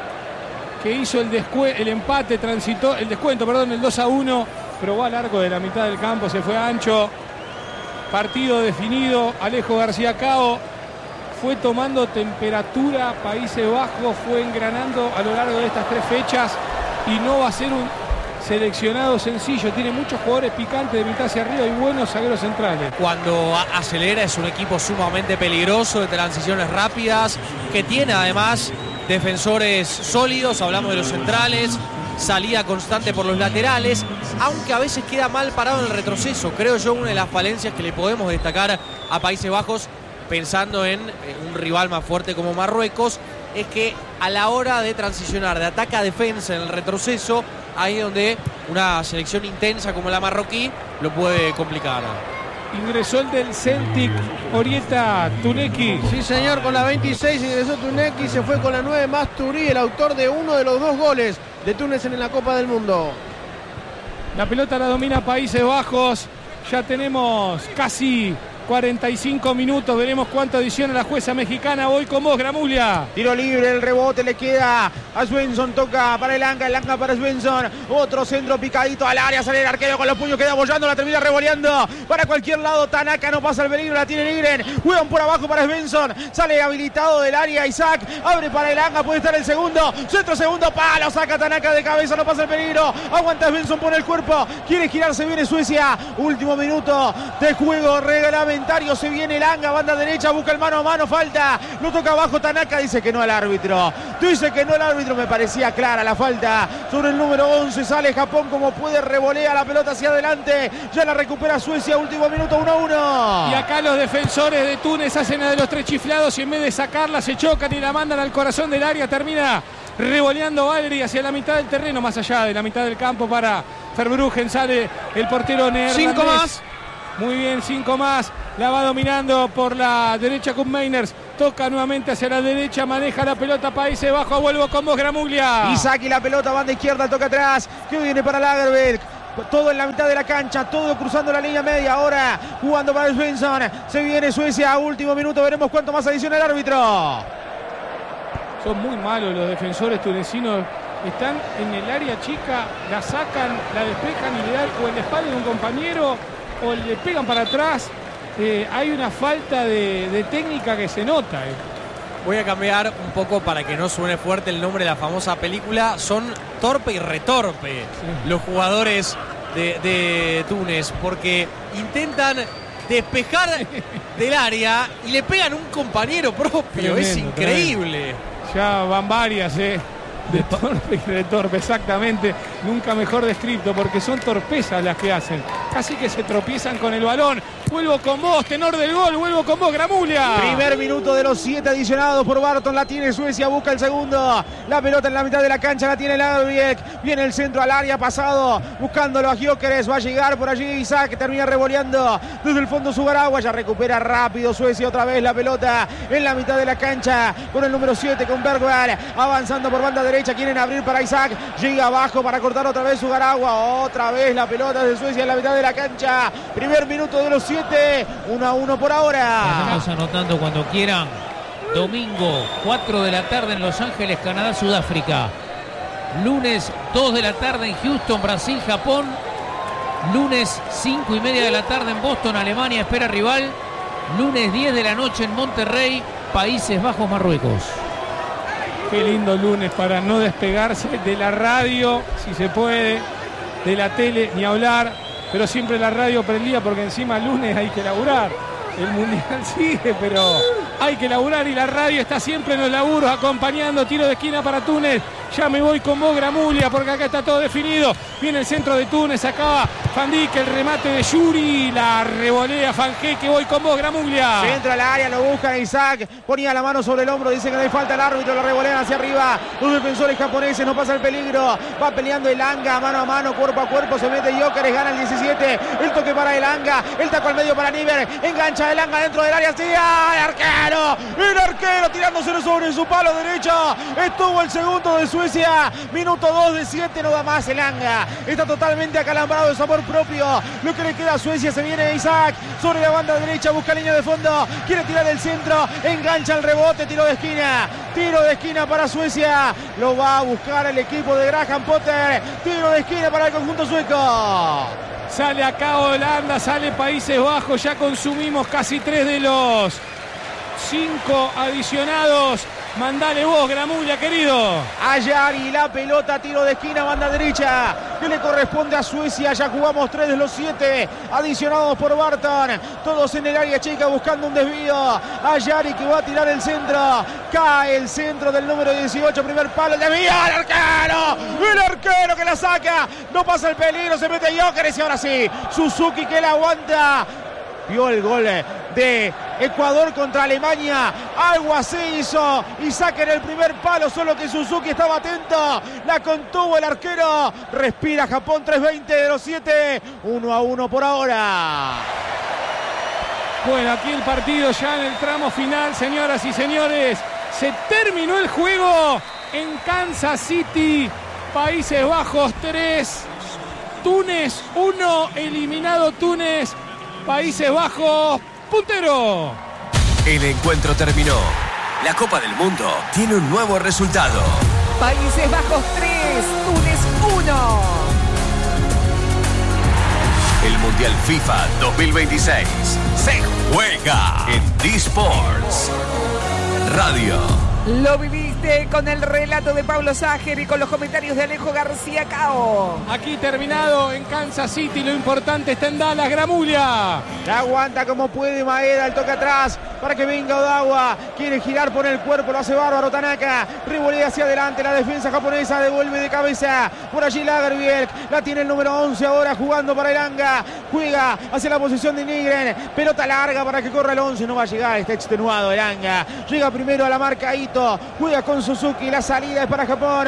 que hizo el empate, transitó el descuento, perdón, el 2-1. Probó al arco de la mitad del campo, se fue ancho. Partido definido. Alejo García Cao fue tomando temperatura. Países Bajos fue engranando a lo largo de estas 3 fechas y no va a ser un seleccionado sencillo. Tiene muchos jugadores picantes de mitad hacia arriba y buenos zagueros centrales. Cuando acelera es un equipo sumamente peligroso, de transiciones rápidas, que tiene además defensores sólidos. Hablamos de los centrales, salida constante por los laterales, aunque a veces queda mal parado en el retroceso. Creo yo una de las falencias que le podemos destacar a Países Bajos, pensando en un rival más fuerte como Marruecos, es que a la hora de transicionar de ataque a defensa en el retroceso, ahí es donde una selección intensa como la marroquí lo puede complicar. Ingresó el del Celtic, Orieta Tuneki. Sí, señor, con la 26 ingresó Tuneki, se fue con la 9 Masturi, el autor de uno de los 2 goles de Túnez en la Copa del Mundo. La pelota la domina Países Bajos. Ya tenemos casi 45 minutos. Veremos cuánto adiciona la jueza mexicana. Voy con vos, Gramulia. Tiro libre, el rebote le queda a Svensson. Toca para el Anga para Svensson. Otro centro picadito al área. Sale el arquero con los puños, queda bollando. La termina revoleando para cualquier lado. Tanaka no pasa el peligro. La tiene Nigren. Juegan por abajo para Svensson. Sale habilitado del área Isaac. Abre para el Anga. Puede estar el segundo. Centro, segundo palo. Saca Tanaka de cabeza. No pasa el peligro. Aguanta Svensson, pone el cuerpo. Quiere girarse. Viene Suecia. Último minuto de juego. Regálame reglamentario. Se viene Elanga, banda derecha, busca el mano a mano, falta. Lo toca abajo Tanaka, dice que no al árbitro. Dice que no al árbitro, me parecía clara la falta sobre el número 11. Sale Japón como puede, revolea la pelota hacia adelante. Ya la recupera Suecia, último minuto, 1-1. Y acá los defensores de Túnez hacen la de los tres chiflados y en vez de sacarla se chocan y la mandan al corazón del área. Termina revoleando Valeri hacia la mitad del terreno, más allá de la mitad del campo para Verbruggen. Sale el portero neerlandés. 5 más. Muy bien, 5 más. La va dominando por la derecha con Meiners. Toca nuevamente hacia la derecha. Maneja la pelota Países Bajos. Vuelvo con vos, Gramuglia. Isaac y la pelota, banda izquierda, toca atrás. Que viene para Lagerberg. Todo en la mitad de la cancha, todo cruzando la línea media. Ahora jugando para Svensson. Se viene Suecia, último minuto. Veremos cuánto más adiciona el árbitro. Son muy malos los defensores tunecinos. Están en el área chica, la sacan, la despejan y le dan o en la espalda de un compañero o le pegan para atrás. Hay una falta de técnica que se nota. Voy a cambiar un poco para que no suene fuerte el nombre de la famosa película. Son torpe y retorpe los jugadores de Túnez, porque intentan despejar del área y le pegan un compañero propio. Tremendo, es increíble. Tremendo. Ya van varias, de torpe y retorpe, exactamente. Nunca mejor descrito, porque son torpezas las que hacen. Casi que se tropiezan con el balón. Vuelvo con vos, tenor del gol, vuelvo con vos, Gramuglia. Primer minuto de los 7 adicionados por Barton. La tiene Suecia, busca el segundo. La pelota en la mitad de la cancha, la tiene Lagerbiek. Viene el centro al área, pasado, buscándolo a Gyökeres. Va a llegar por allí Isaac, termina revoleando desde el fondo Sugaragua. Ya recupera rápido Suecia otra vez la pelota en la mitad de la cancha con el número 7, con Bergvall. Avanzando por banda derecha, quieren abrir para Isaac. Llega abajo para cortar otra vez Sugaragua. Otra vez la pelota de Suecia en la mitad de la cancha. Primer minuto de los 7. 1-1 por ahora. Estamos anotando cuando quieran. Domingo, 4 de la tarde en Los Ángeles, Canadá, Sudáfrica. Lunes, 2 de la tarde en Houston, Brasil, Japón. Lunes, 5:30 de la tarde en Boston, Alemania, espera rival. Lunes, 10 de la noche en Monterrey, Países Bajos, Marruecos. Qué lindo lunes para no despegarse de la radio, si se puede, de la tele, ni hablar. Pero siempre la radio prendida porque encima el lunes hay que laburar. El mundial sigue, pero hay que laburar y la radio está siempre en los laburos acompañando. Tiro de esquina para Túnez. Ya me voy con vos, Gramuglia, porque acá está todo definido. Viene el centro de Túnez, acaba Van Dijk, el remate de Yuri, la revolea Fangé, que voy con vos, Gramuglia. Se entra al área, lo busca Isaac, ponía la mano sobre el hombro, dice que no hay falta, el árbitro lo revolean hacia arriba. Los defensores japoneses, no pasa el peligro. Va peleando Elanga, mano a mano, cuerpo a cuerpo, se mete Gyökeres, gana el 17. El toque para Elanga, el taco al medio para Niver, engancha Elanga dentro del área, sí, el arquero tirándose sobre su palo derecho. Estuvo el segundo de Suecia. Minuto 2 de 7, no da más Elanga. Está totalmente acalambrado de sabor propio. Lo que le queda a Suecia, se viene Isaac sobre la banda derecha, busca línea de fondo, quiere tirar el centro, engancha el rebote, tiro de esquina para Suecia. Lo va a buscar el equipo de Graham Potter. Tiro de esquina para el conjunto sueco. Sale acá Holanda, sale Países Bajos. Ya consumimos casi 3 de los 5 adicionados. Mandale vos, Gramuglia, querido. Ayari, la pelota, tiro de esquina, banda derecha, que le corresponde a Suecia. Ya jugamos 3 de los 7 adicionados por Barton. Todos en el área chica buscando un desvío. Ayari que va a tirar el centro. Cae el centro del número 18, primer palo, el desvío, el arquero que la saca. No pasa el peligro, se mete Gyökeres y ahora sí, Suzuki que la aguanta. Vio el gol de Ecuador contra Alemania. Algo así hizo Isaac en el primer palo, solo que Suzuki estaba atento. La contuvo el arquero. Respira Japón, 3:20 de los 7. 1-1 por ahora. Bueno, aquí el partido ya en el tramo final, señoras y señores. Se terminó el juego en Kansas City. Países Bajos 3. Túnez 1. Eliminado Túnez. Países Bajos, puntero. El encuentro terminó. La Copa del Mundo tiene un nuevo resultado. Países Bajos 3, Túnez 1. El Mundial FIFA 2026 se juega en D-Sports Radio. Lo viviste con el relato de Pablo Ságer y con los comentarios de Alejo García Cao. Aquí terminado en Kansas City, lo importante está en Dallas, Gramulia. La aguanta como puede Maeda, el toque atrás para que venga Odawa. Quiere girar por el cuerpo, lo hace bárbaro Tanaka. Revolea hacia adelante, la defensa japonesa devuelve de cabeza. Por allí Lagerbielk, la tiene el número 11 ahora jugando para Elanga. Juega hacia la posición de Nygren. Pelota larga para que corra el 11, no va a llegar, está extenuado Elanga. Llega primero a la marca Ito, juega con Suzuki, la salida es para Japón.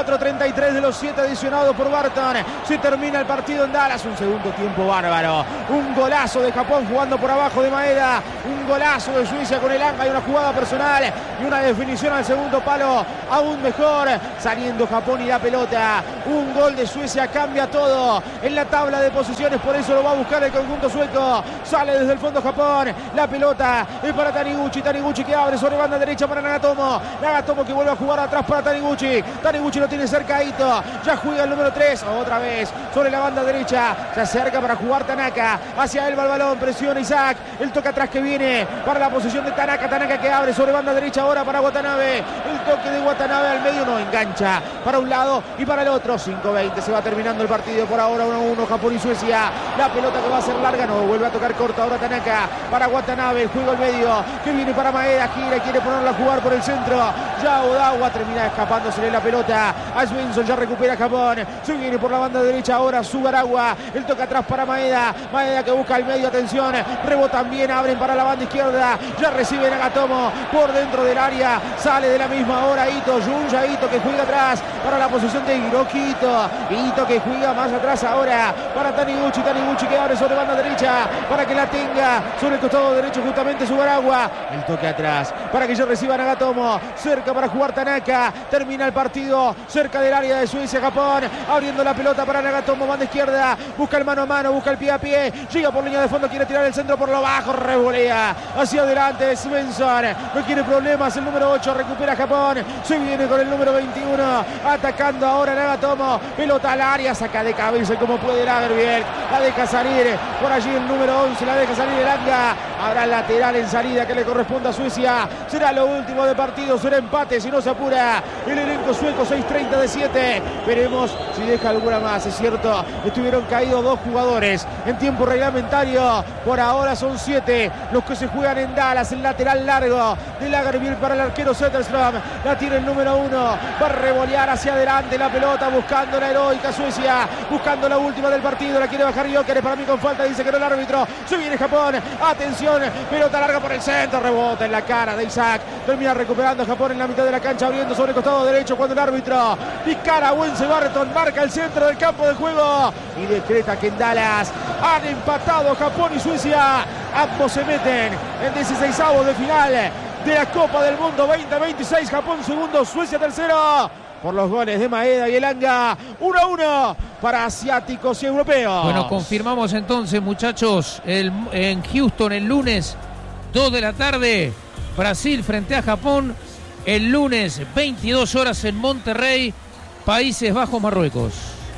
4.33 de los 7 adicionados por Barton. Se termina el partido en Dallas, un segundo tiempo bárbaro. Un golazo de Japón jugando por abajo de Maeda. Un golazo de Suecia con Elanga y una jugada personal y una definición al segundo palo aún mejor. Saliendo Japón y la pelota. Un gol de Suecia cambia todo en la tabla de posiciones, por eso lo va a buscar el conjunto sueco. Sale desde el fondo Japón. La pelota es para Taniguchi. Taniguchi que abre sobre banda derecha para Nagatomo. Nagatomo que vuelve a jugar atrás para Taniguchi. Taniguchi lo tiene cerca Ito. Ya juega el número 3. Otra vez sobre la banda derecha. Se acerca para jugar Tanaka. Hacia él va el balón. Presiona Isaac. El toque atrás que viene para la posición de Tanaka. Tanaka que abre sobre banda derecha ahora para Watanabe. El toque de Watanabe al medio no engancha. Para un lado y para el otro. 5-20. Se va terminando el partido por ahora. 1-1 Japón y Suecia. La pelota que va a ser larga. No vuelve a tocar corto ahora Tanaka. Para Watanabe. El juego al medio. Que viene para Maeda. Gira. Quiere ponerla a jugar por el centro. Ya Odawa termina escapándosele la pelota. A Svensson ya recupera Japón. Se viene por la banda derecha ahora Sugarawa. El toque atrás para Maeda. Maeda que busca el medio. Atención. Rebotan bien. Abren para la banda izquierda. Ya recibe Nagatomo por dentro del área. Sale de la misma hora Ito. Junja Ito que juega atrás para la posición de Hiroki Ito. Ito que juega más atrás ahora para Taniguchi. Taniguchi que abre sobre banda derecha para que la tenga sobre el costado derecho justamente Sugarawa. El toque atrás para que ya reciba Nagatomo. Cerca para jugar Tanaka. Termina el partido cerca del área de Suecia-Japón. Abriendo la pelota para Nagatomo. Banda izquierda. Busca el mano a mano. Busca el pie a pie. Llega por línea de fondo. Quiere tirar el centro por lo bajo. Revolea hacia adelante Svensson. No quiere problemas. El número 8 recupera Japón. Se viene con el número 21. Atacando ahora Nagatomo. Pelota al área. Saca de cabeza como puede Lagerbielk. La deja salir. Por allí el número 11. La deja salir Elanga. Habrá lateral en salida que le corresponde a Suecia. Será lo último de partido. Será empate si no se apura el elenco sueco. 6.30 de 7. Veremos si deja alguna más. Es cierto, estuvieron caídos 2 jugadores en tiempo reglamentario. Por ahora son 7 los que se juegan en Dallas. El lateral largo de Lagerbielk para el arquero Zetterström. La tiene el número 1. Va a revolear hacia adelante la pelota buscando la heroica Suecia. Buscando la última del partido. La quiere bajar Gyökeres. Para mí con falta. Dice que no el árbitro. Se viene Japón. Atención. Pelota larga por el centro. Rebota en la cara de Isaac. Termina recuperando Japón en la mitad de la cancha. Abriendo sobre el costado derecho cuando el árbitro Picara Wense Barton marca el centro del campo de juego. Y decreta que en Dallas han empatado Japón y Suecia. Ambos se meten en 16avos de final de la Copa del Mundo 2026. Japón segundo, Suecia tercero. Por los goles de Maeda y Elanga. 1-1 para asiáticos y europeos. Bueno, confirmamos entonces, muchachos, en Houston el lunes 2 de la tarde, Brasil frente a Japón. El lunes 22 horas en Monterrey, Países Bajos, Marruecos.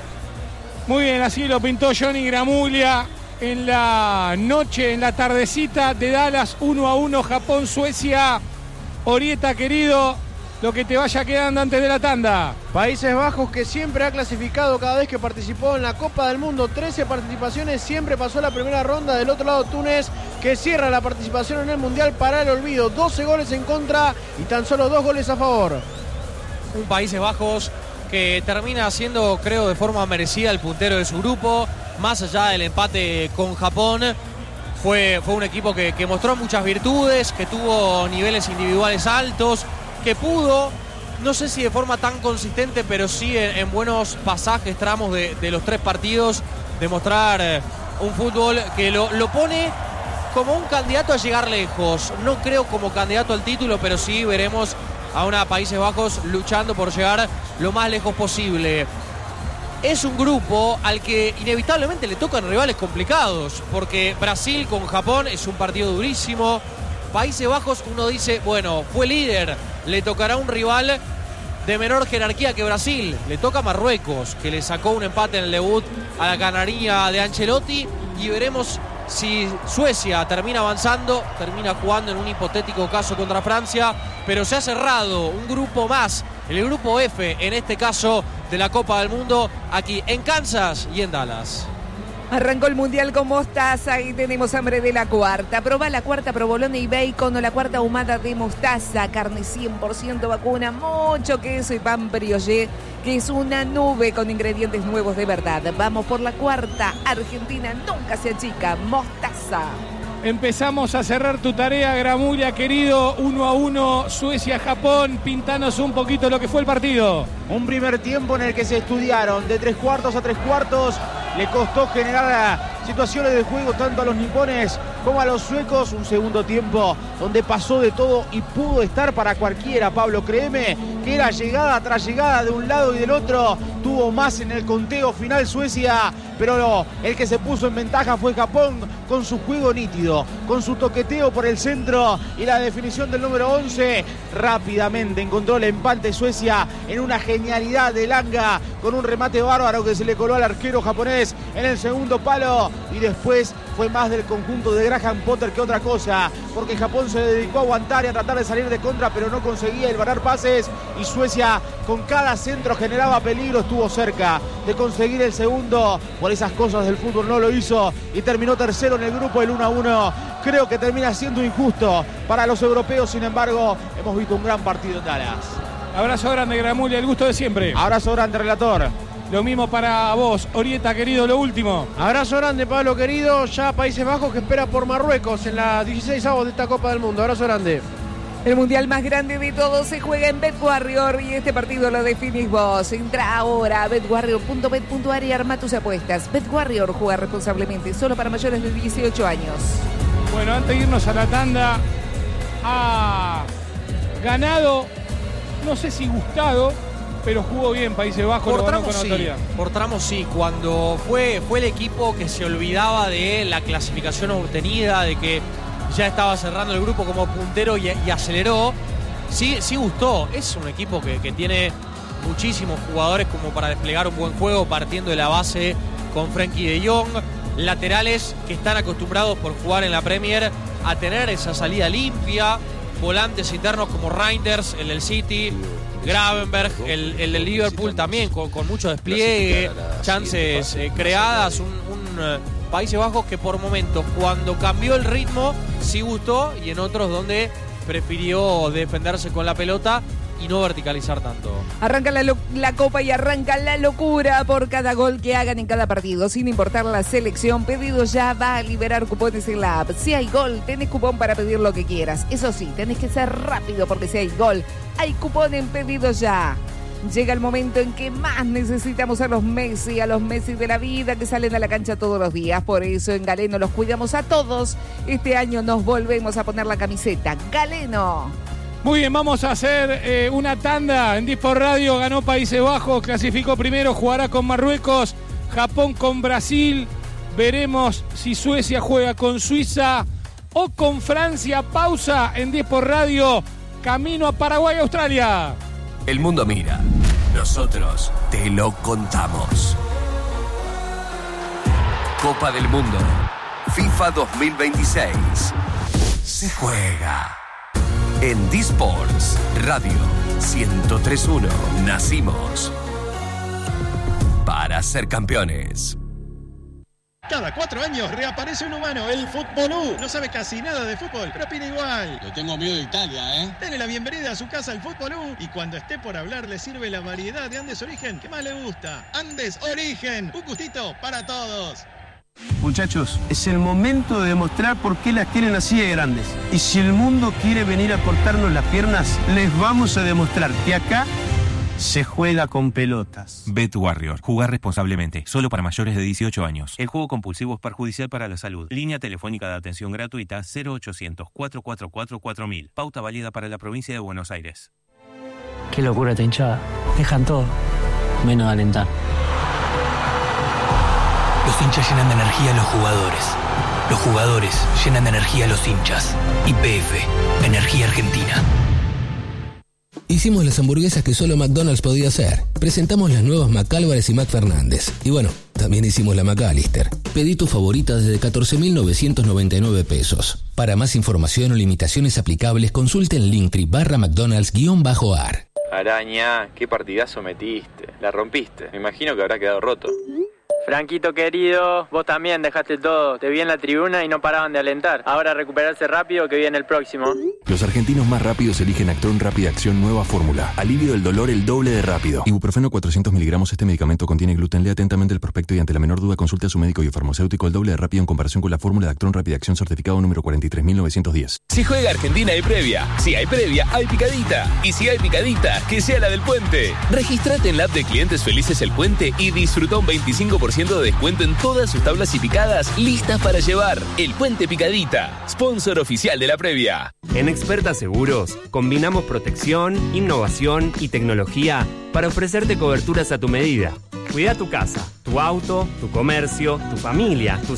Muy bien, así lo pintó Johnny Gramulia en la noche, en la tardecita de Dallas. 1-1 Japón-Suecia. Orieta, querido, lo que te vaya quedando antes de la tanda. Países Bajos, que siempre ha clasificado cada vez que participó en la Copa del Mundo. 13 participaciones, siempre pasó la primera ronda. Del otro lado Túnez, que cierra la participación en el Mundial para el olvido. 12 goles en contra y tan solo 2 goles a favor. Un Países Bajos que termina siendo, creo, de forma merecida el puntero de su grupo. Más allá del empate con Japón, fue un equipo que mostró muchas virtudes, que tuvo niveles individuales altos, que pudo, no sé si de forma tan consistente, pero sí en buenos pasajes, tramos de los 3 partidos, demostrar un fútbol que lo pone como un candidato a llegar lejos. No creo como candidato al título, pero sí veremos a una Países Bajos luchando por llegar lo más lejos posible. Es un grupo al que inevitablemente le tocan rivales complicados, porque Brasil con Japón es un partido durísimo. Países Bajos, uno dice, bueno, fue líder, le tocará un rival de menor jerarquía que Brasil. Le toca a Marruecos, que le sacó un empate en el debut a la canarinha de Ancelotti, y veremos si Suecia termina avanzando, termina jugando en un hipotético caso contra Francia, pero se ha cerrado un grupo más, el grupo F, en este caso de la Copa del Mundo, aquí en Kansas y en Dallas. Arrancó el Mundial con mostaza y tenemos hambre de la cuarta. Probá la cuarta provolone y bacon o la cuarta ahumada de mostaza. Carne 100% vacuna, mucho queso y pan brioché, que es una nube con ingredientes nuevos de verdad. Vamos por la cuarta. Argentina nunca se achica. Mostaza. Empezamos a cerrar tu tarea, Gramulia, querido. 1-1, Suecia-Japón. Pintanos un poquito lo que fue el partido. Un primer tiempo en el que se estudiaron de 3 cuartos a 3 cuartos. Le costó generar situaciones de juego tanto a los nipones como a los suecos. Un segundo tiempo donde pasó de todo y pudo estar para cualquiera, Pablo. Créeme que era llegada tras llegada de un lado y del otro. Tuvo más en el conteo final Suecia, pero no, el que se puso en ventaja fue Japón con su juego nítido, con su toqueteo por el centro y la definición del número 11. Rápidamente encontró el empate Suecia en una genialidad de Langa con un remate bárbaro que se le coló al arquero japonés en el segundo palo, y después fue más del conjunto de Graham Potter que otra cosa, porque Japón se dedicó a aguantar y a tratar de salir de contra, pero no conseguía hilvanar pases, y Suecia con cada centro generaba peligro. Estuvo cerca de conseguir el segundo, por esas cosas del fútbol no lo hizo y terminó tercero en el grupo. El 1-1 creo que termina siendo injusto para los europeos, sin embargo hemos visto un gran partido en Dallas. Abrazo grande, Gramulia, el gusto de siempre. Abrazo grande, relator. Lo mismo para vos, Orieta, querido, lo último. Abrazo grande, Pablo, querido. Ya Países Bajos que espera por Marruecos en la 16avos de esta Copa del Mundo. Abrazo grande. El mundial más grande de todos se juega en BetWarrior y este partido lo definís vos. Entra ahora a betwarrior.bet.ar y arma tus apuestas. BetWarrior, juega responsablemente, solo para mayores de 18 años. Bueno, antes de irnos a la tanda, ha ganado, no sé si gustado, pero jugó bien Países Bajos, lo ganó con autoridad. Por tramos sí, cuando fue el equipo que se olvidaba de la clasificación obtenida, de que ya estaba cerrando el grupo como puntero y aceleró. Sí gustó. Es un equipo que tiene muchísimos jugadores como para desplegar un buen juego, partiendo de la base con Frenkie de Jong. Laterales que están acostumbrados por jugar en la Premier a tener esa salida limpia. Volantes internos como Reinders, el del City, Gravenberg, el del Liverpool también con mucho despliegue, chances creadas. Un Países Bajos que por momentos, cuando cambió el ritmo, sí gustó, y en otros donde prefirió defenderse con la pelota y no verticalizar tanto. Arranca la Copa y arranca la locura por cada gol que hagan en cada partido, sin importar la selección. Pedido Ya va a liberar cupones en la app. Si hay gol, tenés cupón para pedir lo que quieras. Eso sí, tenés que ser rápido, porque si hay gol, hay cupón en Pedido Ya. Llega el momento en que más necesitamos a los Messi de la vida, que salen a la cancha todos los días. Por eso en Galeno los cuidamos a todos. Este año nos volvemos a poner la camiseta Galeno. Muy bien, vamos a hacer una tanda en Disport Radio. Ganó Países Bajos, clasificó primero, jugará con Marruecos, Japón con Brasil. Veremos si Suecia juega con Suiza o con Francia. Pausa en Disport Radio, camino a Paraguay, Australia. El mundo mira, nosotros te lo contamos. Copa del Mundo, FIFA 2026. Se juega en Disports Radio 103.1. Nacimos para ser campeones. Cada 4 años reaparece un humano, el Futbolú. No sabe casi nada de fútbol, pero opina igual. Le tengo miedo de Italia, ¿eh? Dele la bienvenida a su casa al Futbolú, y cuando esté por hablar le sirve la variedad de Andes Origen que más le gusta. Andes Origen, un gustito para todos. Muchachos, es el momento de demostrar por qué las tienen así de grandes. Y si el mundo quiere venir a cortarnos las piernas, les vamos a demostrar que acá se juega con pelotas. BetWarrior. Jugar responsablemente. Solo para mayores de 18 años. El juego compulsivo es perjudicial para la salud. Línea telefónica de atención gratuita 0800-444-4000. Pauta válida para la provincia de Buenos Aires. Qué locura esta hinchada. Dejan todo, menos alentar. Los hinchas llenan de energía a los jugadores. Los jugadores llenan de energía a los hinchas. YPF. Energía Argentina. Hicimos las hamburguesas que solo McDonald's podía hacer. Presentamos las nuevas McAlvarez y McFernández. Y bueno, también hicimos la McAllister. Pedí tu favorita desde 14.999 pesos. Para más información o limitaciones aplicables, consulte en Linktree/McDonald's_ar. Araña, qué partidazo metiste. La rompiste. Me imagino que habrá quedado roto. Franquito querido, vos también dejaste todo. Te vi en la tribuna y no paraban de alentar. Ahora recuperarse rápido que viene el próximo. Los argentinos más rápidos eligen Actron Rápida Acción Nueva Fórmula. Alivio del dolor el doble de rápido. Ibuprofeno 400 miligramos. Este medicamento contiene gluten. Lea atentamente el prospecto y ante la menor duda consulte a su médico y o farmacéutico. El doble de rápido en comparación con la fórmula de Actron Rápida Acción certificado número 43.910. Si juega Argentina hay previa. Si hay previa, hay picadita. Y si hay picadita, que sea la del Puente. Regístrate en la app de Clientes Felices El Puente y disfruta un 25% de descuento en todas sus tablas y picadas listas para llevar. El Puente Picadita, sponsor oficial de la previa. En Experta Seguros combinamos protección, innovación y tecnología para ofrecerte coberturas a tu medida. Cuida tu casa, tu auto, tu comercio, tu familia, tus